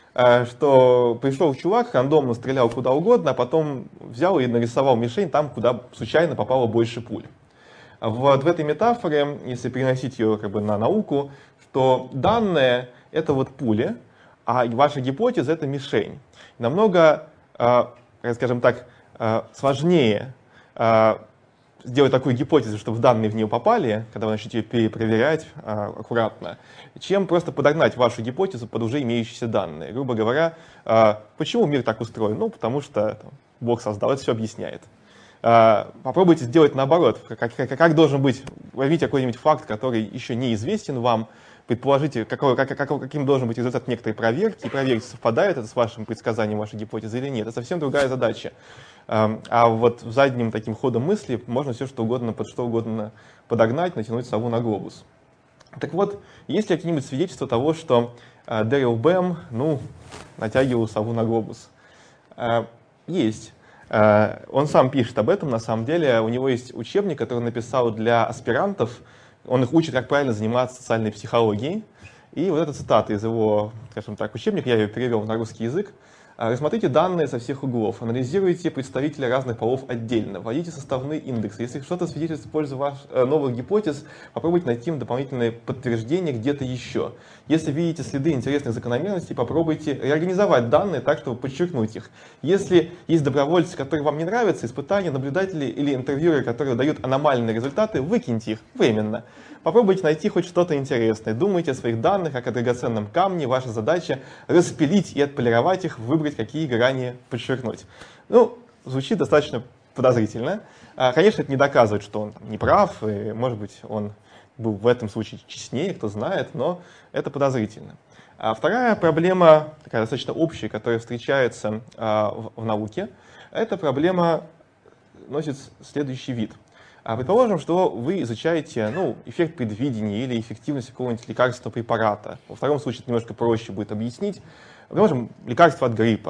что пришел чувак, рандомно стрелял куда угодно, а потом взял и нарисовал мишень там, куда случайно попало больше пуль. Вот в этой метафоре, если переносить ее на науку, что данные — это вот пули, а ваша гипотеза — это мишень. Намного, скажем так, сложнее сделать такую гипотезу, чтобы данные в нее попали, когда вы начнете ее перепроверять аккуратно, чем просто подогнать вашу гипотезу под уже имеющиеся данные. Грубо говоря, почему мир так устроен? Потому что Бог создал, это все объясняет. Попробуйте сделать наоборот. Как должен быть, возьмите какой-нибудь факт, который еще не известен вам, предположите, каким должен быть результат некоторой проверки, и проверьте, совпадает это с вашим предсказанием вашей гипотезы или нет. Это совсем другая задача. А вот задним таким ходом мысли можно все что угодно, под что угодно подогнать, натянуть сову на глобус. Так вот, есть ли какие-нибудь свидетельства того, что Дэрил Бэм, натягивал сову на глобус? Есть. Он сам пишет об этом, на самом деле. У него есть учебник, который он написал для аспирантов. Он их учит, как правильно заниматься социальной психологией. И вот эта цитата из его, скажем так, учебника, я ее перевел на русский язык. Рассмотрите данные со всех углов, анализируйте представителей разных полов отдельно, вводите составные индексы. Если что-то свидетельствует в пользу ваших новых гипотез, попробуйте найти им дополнительные подтверждения где-то еще. Если видите следы интересных закономерностей, попробуйте реорганизовать данные так, чтобы подчеркнуть их. Если есть добровольцы, которые вам не нравятся, испытания, наблюдатели или интервьюеры, которые дают аномальные результаты, выкиньте их временно. Попробуйте найти хоть что-то интересное. Думайте о своих данных, как о драгоценном камне. Ваша задача — распилить и отполировать их, выбрать, какие грани подчеркнуть. Звучит достаточно подозрительно. Конечно, это не доказывает, что он не прав, и, может быть, он был в этом случае честнее, кто знает, но это подозрительно. А вторая проблема, такая достаточно общая, которая встречается в науке, эта проблема носит следующий вид. Предположим, что вы изучаете эффект предвидения или эффективность какого-нибудь лекарственного препарата. Во втором случае это немножко проще будет объяснить. Предположим, лекарство от гриппа.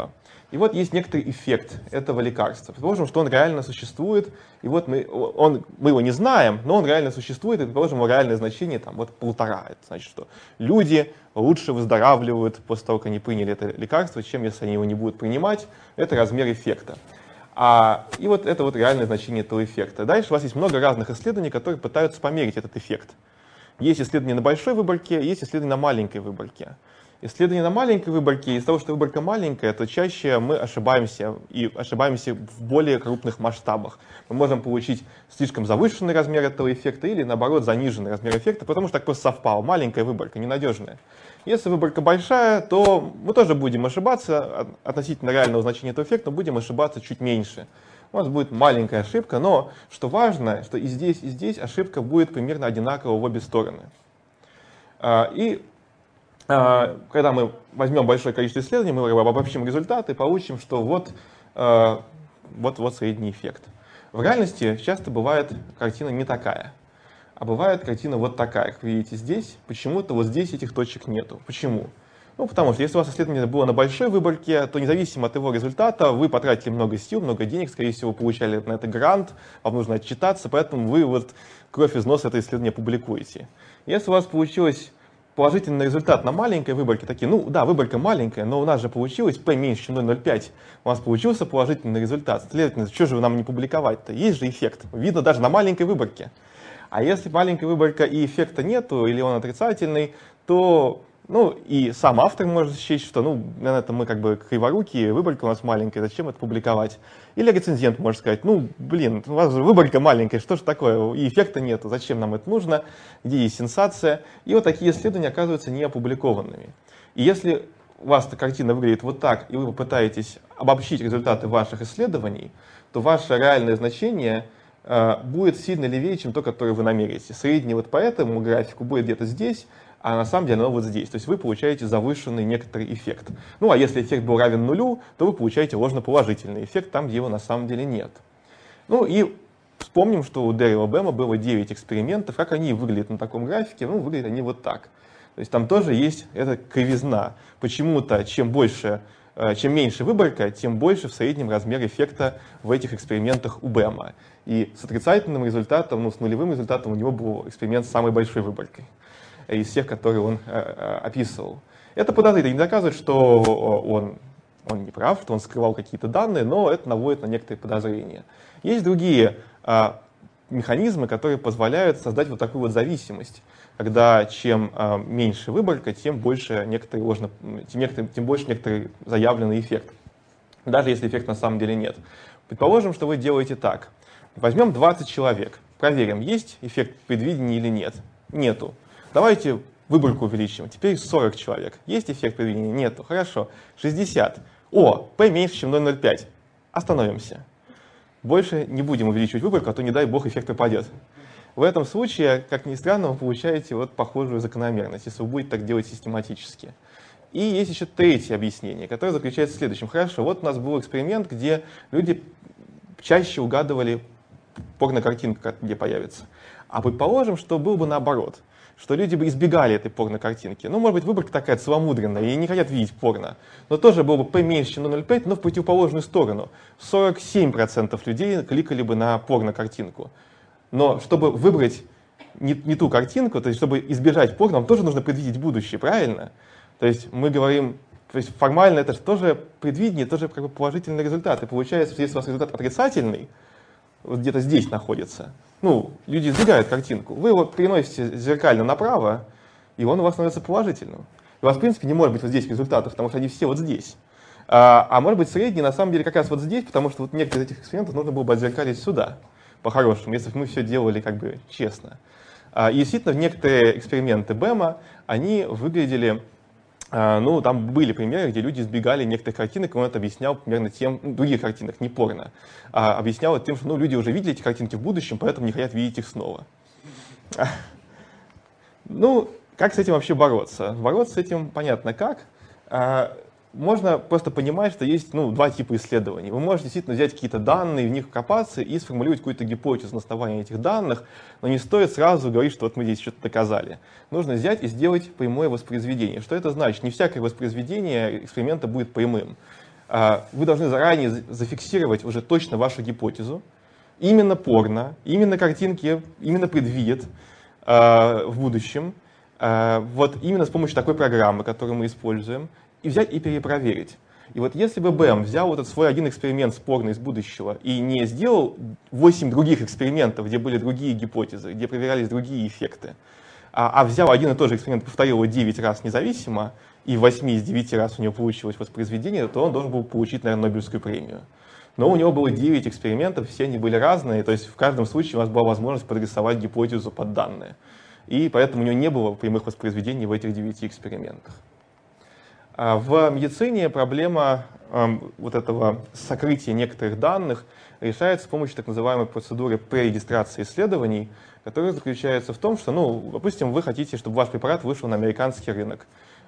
И вот есть некоторый эффект этого лекарства. Предположим, что он реально существует, и вот мы его не знаем, но он реально существует, и, предположим, его реальное значение там, вот 1,5. Это значит, что люди лучше выздоравливают после того, как они приняли это лекарство, чем если они его не будут принимать. Это размер эффекта. И вот это вот реальное значение этого эффекта. Дальше у вас есть много разных исследований, которые пытаются померить этот эффект. Есть исследования на большой выборке, есть исследования на маленькой выборке. Исследования на маленькой выборке, из-за того, что выборка маленькая, то чаще мы ошибаемся, и ошибаемся в более крупных масштабах. Мы можем получить слишком завышенный размер этого эффекта или, наоборот, заниженный размер эффекта, потому что так просто совпало. Маленькая выборка, ненадежная. Если выборка большая, то мы тоже будем ошибаться относительно реального значения этого эффекта, но будем ошибаться чуть меньше. У нас будет маленькая ошибка, но что важно, что и здесь ошибка будет примерно одинакова в обе стороны. Когда мы возьмем большое количество исследований, мы обобщим результаты и получим, что вот средний эффект. В реальности часто бывает картина не такая, а бывает картина вот такая, как вы видите здесь. Почему-то вот здесь этих точек нету. Почему? Ну, потому что если у вас исследование было на большой выборке, то независимо от его результата вы потратили много сил, много денег, скорее всего, получали на это грант, вам нужно отчитаться, поэтому вы вот кровь из носа это исследование публикуете. Если у вас получилось положительный результат на маленькой выборке, такие, ну да, выборка маленькая, но у нас же получилось P меньше, чем 0,05, у нас получился положительный результат. Следовательно, что же нам не публиковать-то? Есть же эффект, видно даже на маленькой выборке. А если маленькая выборка и эффекта нету, или он отрицательный, то и сам автор может счесть, что на это мы как бы криворукие, выборка у нас маленькая, зачем это публиковать? Или рецензент может сказать, у вас же выборка маленькая, что же такое, и эффекта нету, зачем нам это нужно, где есть сенсация? И вот такие исследования оказываются не опубликованными. И если у вас эта картина выглядит вот так, и вы попытаетесь обобщить результаты ваших исследований, то ваше реальное значение будет сильно левее, чем то, которое вы намерите. Средний вот по этому графику будет где-то здесь, а на самом деле оно вот здесь. То есть вы получаете завышенный некоторый эффект. А если эффект был равен нулю, то вы получаете ложноположительный эффект там, где его на самом деле нет. И вспомним, что у Дэрила Бэма было 9 экспериментов. Как они выглядят на таком графике? Выглядят они вот так. То есть там тоже есть эта кривизна. Почему-то чем меньше выборка, тем больше в среднем размер эффекта в этих экспериментах у Бэма. И с отрицательным результатом, с нулевым результатом у него был эксперимент с самой большой выборкой из всех, которые он описывал. Это подозрительно, не доказывает, что он не прав, что он скрывал какие-то данные, но это наводит на некоторые подозрения. Есть другие механизмы, которые позволяют создать вот такую вот зависимость, когда чем меньше выборка, тем больше некоторый заявленный эффект, даже если эффекта на самом деле нет. Предположим, что вы делаете так. Возьмем 20 человек, проверим, есть эффект предвидения или нет. Нету. Давайте выборку увеличим. Теперь 40 человек. Есть эффект предвидения? Нету. Хорошо. 60. P меньше, чем 0,05. Остановимся. Больше не будем увеличивать выборку, а то, не дай бог, эффект пропадет. В этом случае, как ни странно, вы получаете вот похожую закономерность, если вы будете так делать систематически. И есть еще третье объяснение, которое заключается в следующем. Хорошо, вот у нас был эксперимент, где люди чаще угадывали порнокартинку, где появится. А предположим, что было бы наоборот, что люди бы избегали этой порнокартинки. Может быть, выборка такая целомудренная, и не хотят видеть порно. Но тоже было бы P меньше, чем 0,05, но в противоположную сторону. 47% людей кликали бы на порнокартинку. Но чтобы выбрать не ту картинку, то есть чтобы избежать порно, нам тоже нужно предвидеть будущее, правильно? То есть мы говорим, то есть формально это же тоже предвидение, тоже как бы положительный результат. И получается, что если у вас результат отрицательный, вот где-то здесь находится, люди избегают картинку, вы его переносите зеркально направо, и он у вас становится положительным. У вас, в принципе, не может быть вот здесь результатов, потому что они все вот здесь. А может быть, средний на самом деле как раз вот здесь, потому что вот некоторые из этих экспериментов нужно было бы отзеркалить сюда, по-хорошему, если бы мы все делали как бы честно. И действительно, некоторые эксперименты Бэма, они выглядели, там были примеры, где люди избегали некоторых картинок, и он это объяснял примерно других картинок, не порно. Объяснял это тем, что люди уже видели эти картинки в будущем, поэтому не хотят видеть их снова. Как с этим вообще бороться? Бороться с этим понятно как. Можно просто понимать, что есть два типа исследований. Вы можете действительно взять какие-то данные, в них копаться и сформулировать какую-то гипотезу на основании этих данных, но не стоит сразу говорить, что вот мы здесь что-то доказали. Нужно взять и сделать прямое воспроизведение. Что это значит? Не всякое воспроизведение эксперимента будет прямым. вы должны заранее зафиксировать уже точно вашу гипотезу. Именно порно, именно картинки, именно предвидят в будущем, вот именно с помощью такой программы, которую мы используем, и взять и перепроверить. И вот если бы БЭМ взял вот этот свой один эксперимент спорный из будущего и не сделал 8 других экспериментов, где были другие гипотезы, где проверялись другие эффекты, а взял один и тот же эксперимент, повторил его 9 раз независимо, и в 8 из 9 раз у него получилось воспроизведение, то он должен был получить, наверное, Нобелевскую премию. Но у него было 9 экспериментов, все они были разные, то есть в каждом случае у нас была возможность подрисовать гипотезу под данные. И поэтому у него не было прямых воспроизведений в этих 9 экспериментах. В медицине проблема вот этого сокрытия некоторых данных решается с помощью так называемой процедуры пререгистрации исследований, которая заключается в том, что, допустим, вы хотите, чтобы ваш препарат вышел на американский рынок.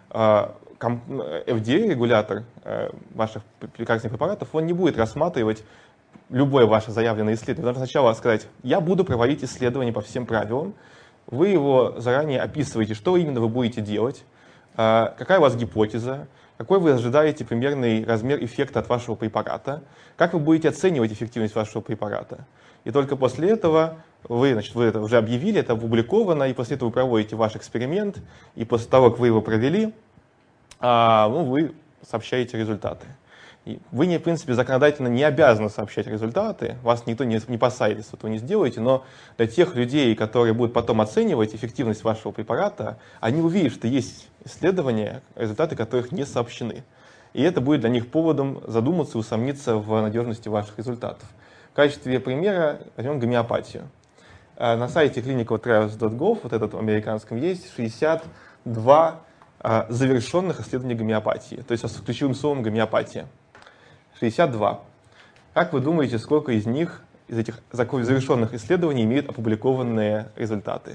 FDA, регулятор ваших лекарственных препаратов, он не будет рассматривать любое ваше заявленное исследование. Вы должны сначала сказать: я буду проводить исследование по всем правилам. Вы его заранее описываете, что именно вы будете делать, какая у вас гипотеза, какой вы ожидаете примерный размер эффекта от вашего препарата, как вы будете оценивать эффективность вашего препарата. И только после этого вы это уже объявили, это опубликовано, и после этого вы проводите ваш эксперимент, и после того, как вы его провели, вы сообщаете результаты. И вы, в принципе, законодательно не обязаны сообщать результаты, вас никто не посадит, если вы этого не сделаете, но для тех людей, которые будут потом оценивать эффективность вашего препарата, они увидят, что есть исследования, результаты которых не сообщены. И это будет для них поводом задуматься и усомниться в надежности ваших результатов. В качестве примера возьмем гомеопатию. На сайте clinicaltrials.gov, вот этот американском, есть 62 завершенных исследований гомеопатии, то есть с ключевым словом гомеопатия. 62. Как вы думаете, сколько из них, из этих завершенных исследований, имеют опубликованные результаты?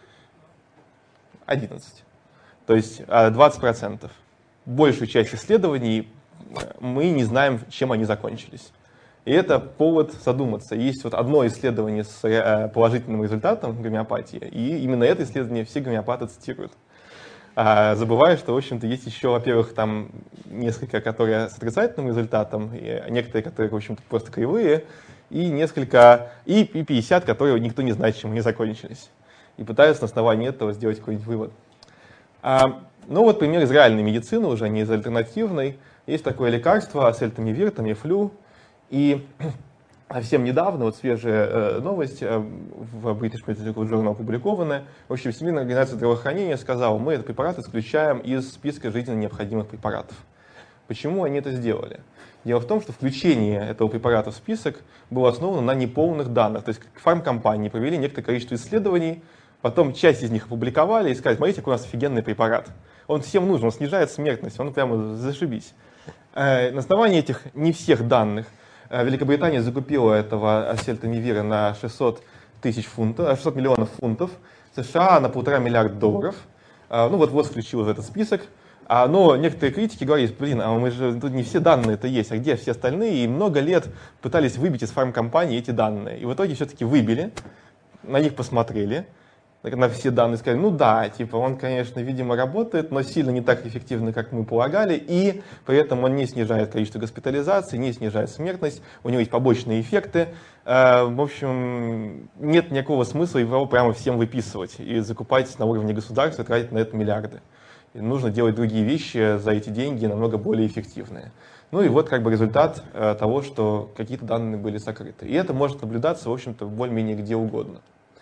11. То есть 20%. Большую часть исследований мы не знаем, чем они закончились. И это повод задуматься. Есть вот одно исследование с положительным результатом гомеопатии, и именно это исследование все гомеопаты цитируют. Забывая, что, в общем-то, есть еще, во-первых, там несколько, которые с отрицательным результатом, и некоторые, которые, в общем-то, просто кривые, и несколько, и 50, которые никто не знает, чем они закончились. И пытаются на основании этого сделать какой-нибудь вывод. Вот пример из реальной медицины, уже не из альтернативной. Есть такое лекарство, ацетамивир, тамифлю, и совсем недавно, вот свежая новость в British Medical Journal опубликованная. В общем, Всемирная организация здравоохранения сказала: мы этот препарат исключаем из списка жизненно необходимых препаратов. Почему они это сделали? Дело в том, что включение этого препарата в список было основано на неполных данных. То есть фармкомпании провели некоторое количество исследований, потом часть из них опубликовали и сказали: смотрите, какой у нас офигенный препарат. Он всем нужен, он снижает смертность, он прямо зашибись. На основании этих не всех данных Великобритания закупила этого ацетамивира на 600 миллионов фунтов, США на $1,5 миллиарда. Вот включил в этот список. Но некоторые критики говорят: мы же тут не все данные-то есть, а где все остальные? И много лет пытались выбить из фармкомпании эти данные. И в итоге все-таки выбили, на них посмотрели, на все данные, сказали: он, конечно, видимо, работает, но сильно не так эффективно, как мы полагали, и при этом он не снижает количество госпитализаций, не снижает смертность, у него есть побочные эффекты. В общем, нет никакого смысла его прямо всем выписывать и закупать на уровне государства и тратить на это миллиарды. И нужно делать другие вещи за эти деньги, намного более эффективные. И вот результат того, что какие-то данные были сокрыты. И это может наблюдаться, в общем-то, более-менее где угодно.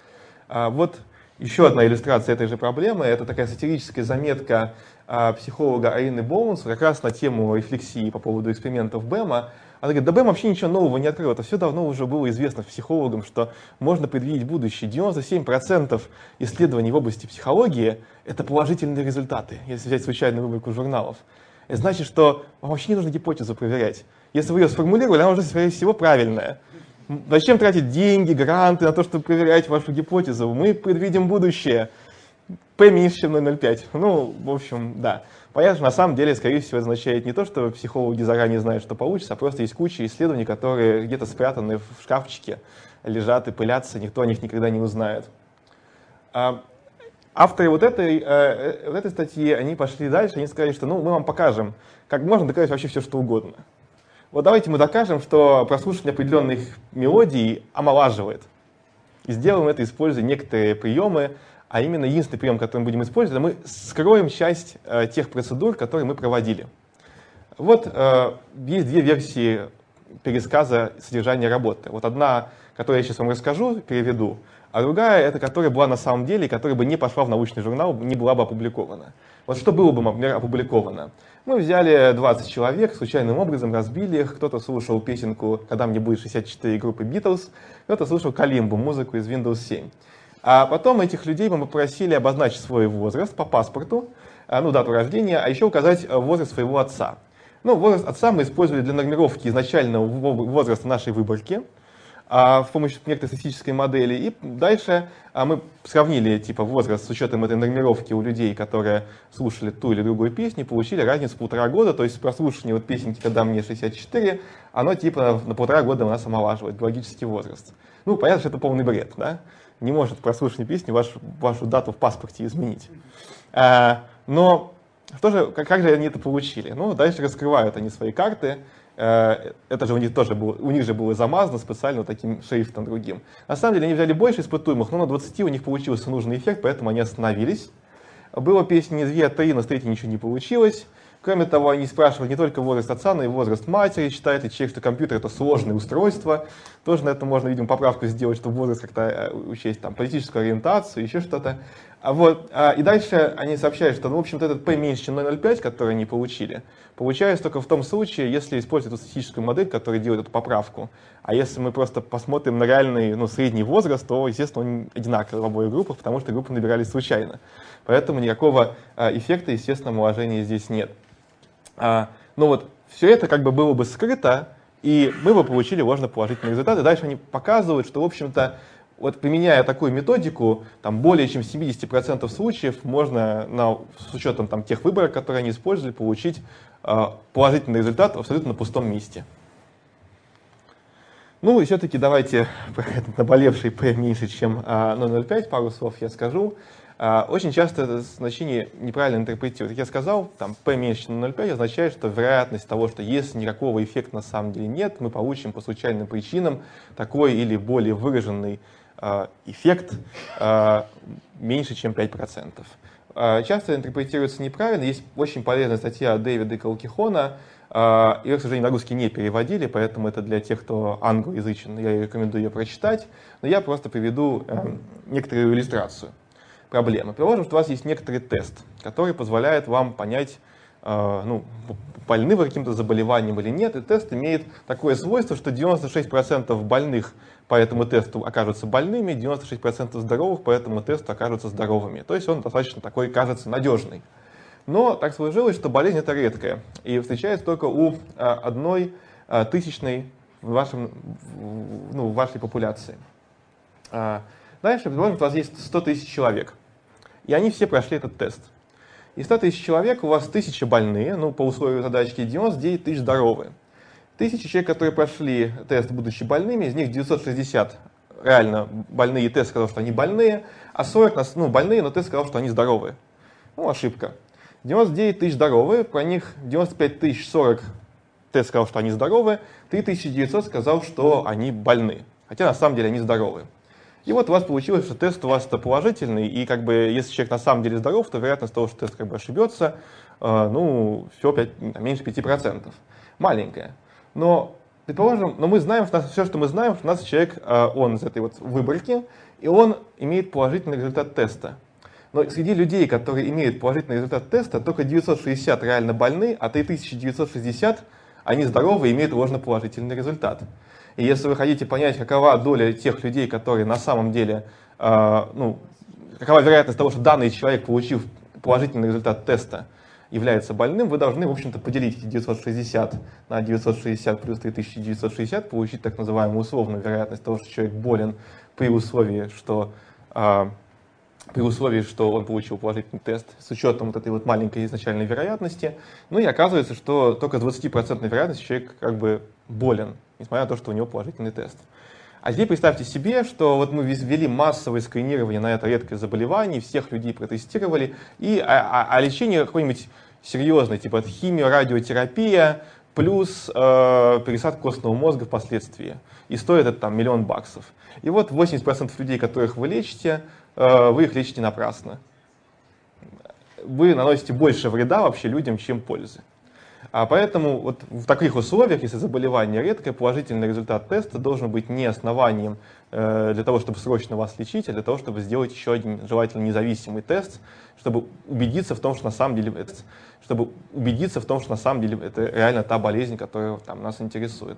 Вот еще одна иллюстрация этой же проблемы. Это такая сатирическая заметка психолога Арины Боунс как раз на тему рефлексии по поводу экспериментов БЭМа. Она говорит: да БЭМ вообще ничего нового не открыл. Это все давно уже было известно психологам, что можно предвидеть будущее. 97% исследований в области психологии — это положительные результаты, если взять случайную выборку журналов. Это значит, что вам вообще не нужно гипотезу проверять. Если вы ее сформулировали, она уже, скорее всего, правильная. Зачем тратить деньги, гранты на то, чтобы проверять вашу гипотезу? Мы предвидим будущее. P меньше, чем 0,05. В общем, да. Понятно, что на самом деле, скорее всего, это означает не то, что психологи заранее знают, что получится, а просто есть куча исследований, которые где-то спрятаны в шкафчике, лежат и пылятся, никто о них никогда не узнает. Авторы вот этой статьи, они пошли дальше, они сказали, что мы вам покажем, как можно доказать вообще все, что угодно. Вот давайте мы докажем, что прослушивание определенных мелодий омолаживает. И сделаем это, используя некоторые приемы, а именно единственный прием, который мы будем использовать, мы скроем часть тех процедур, которые мы проводили. Вот есть две версии пересказа содержания работы. Вот одна, которую я сейчас вам расскажу, переведу, а другая, это которая была на самом деле, и которая бы не пошла в научный журнал, не была бы опубликована. Вот что было бы, например, опубликовано? Мы взяли 20 человек, случайным образом разбили их. Кто-то слушал песенку «Когда мне будет 64» группы Beatles, кто-то слушал Калимбу, музыку из Windows 7. А потом этих людей мы попросили обозначить свой возраст по паспорту, дату рождения, а еще указать возраст своего отца. Возраст отца мы использовали для нормировки изначального возраста нашей выборки с помощью некоторой статистической модели. И дальше мы сравнили возраст с учетом этой нормировки у людей, которые слушали ту или другую песню, получили разницу 1,5 года. То есть прослушивание песенки «Когда мне 64», оно на 1,5 года у нас омолаживает биологический возраст. Понятно, что это полный бред, да? Не может прослушивание песни вашу дату в паспорте изменить. Но как же они это получили? Дальше раскрывают они свои карты. Это же у них тоже было замазано специально таким шрифтом другим. На самом деле они взяли больше испытуемых, но на 20 у них получился нужный эффект, поэтому они остановились. Было песни не 2, а 3, но с 3 ничего не получилось. Кроме того, они спрашивали не только возраст отца, но и возраст матери. Считает ли человек, что компьютер — это сложное устройство. Тоже на это можно, видимо, поправку сделать, чтобы возраст как-то учесть, политическую ориентацию, еще что-то. И дальше они сообщают, что, в общем-то, этот P меньше, чем 0,05, который они получили, получается только в том случае, если использовать эту статистическую модель, которая делает эту поправку. А если мы просто посмотрим на реальный средний возраст, то, естественно, он одинаковый в обоих группах, потому что группы набирались случайно. Поэтому никакого эффекта, естественно, омоложения здесь нет. Все это было бы скрыто, и мы бы получили ложноположительные результаты. Дальше они показывают, что, в общем-то, применяя такую методику, более чем в 70% случаев можно, с учетом тех выборок, которые они использовали, получить положительный результат абсолютно на пустом месте. И все-таки давайте про этот наболевший P меньше, чем 0,05, пару слов я скажу. Очень часто это значение неправильно интерпретируют. Как я сказал, P меньше, чем 0,05 означает, что вероятность того, что если никакого эффекта на самом деле нет, мы получим по случайным причинам такой или более выраженный эффект меньше, чем 5%. Часто интерпретируется неправильно. Есть очень полезная статья Дэвида Калкихона. Ее, к сожалению, на русский не переводили, поэтому это для тех, кто англоязычен. Я рекомендую ее прочитать. Но я просто приведу некоторую иллюстрацию проблемы. Предположим, что у вас есть некоторый тест, который позволяет вам понять, больны вы каким-то заболеванием или нет. И тест имеет такое свойство, что 96% больных по этому тесту окажутся больными, 96% здоровых по этому тесту окажутся здоровыми. То есть он достаточно такой, кажется, надежный. Но так сложилось, что болезнь это редкая и встречается только у 1/1000 в вашей популяции. Дальше, предположим, у вас есть 100 тысяч человек, и они все прошли этот тест. Из 100 тысяч человек у вас 1000 больные, по условию задачки 99 тысяч здоровые. 1000 человек, которые прошли тест, будучи больными, из них 960 реально больные, и тест сказал, что они больные, а 40 больные, но тест сказал, что они здоровые. Ошибка. 99 тысяч здоровые, про них 95 тысяч 40 тест сказал, что они здоровые, 3900 сказал, что они больны, хотя на самом деле они здоровые. И у вас получилось, что тест у вас положительный, и если человек на самом деле здоров, то вероятность того, что тест ошибется, меньше 5%. Маленькая. Но, предположим, мы знаем, что все, что мы знаем, что у нас человек, он из этой выборки, и он имеет положительный результат теста. Но среди людей, которые имеют положительный результат теста, только 960 реально больны, а 3960 они здоровы и имеют ложноположительный результат. И если вы хотите понять, какова доля тех людей, которые на самом деле, какова вероятность того, что данный человек, получив положительный результат теста, является больным, вы должны, в общем-то, поделить эти 960 на 960 плюс 3960, получить так называемую условную вероятность того, что человек болен при условии, что он получил положительный тест с учетом этой маленькой изначальной вероятности. И оказывается, что только с 20% вероятностью человек болен, несмотря на то, что у него положительный тест. А теперь представьте себе, что мы ввели массовое скринирование на это редкое заболевание, всех людей протестировали, и лечение какое-нибудь серьезное, типа химия, радиотерапия, плюс пересадка костного мозга впоследствии. И стоит это там $1 000 000. И вот 80% людей, которых вы лечите, вы их лечите напрасно. Вы наносите больше вреда вообще людям, чем пользы. А поэтому вот в таких условиях, если заболевание редкое, положительный результат теста должен быть не основанием для того, чтобы срочно вас лечить, а для того, чтобы сделать еще один желательно независимый тест, чтобы убедиться в том, что на самом деле это реально та болезнь, которая там, нас интересует.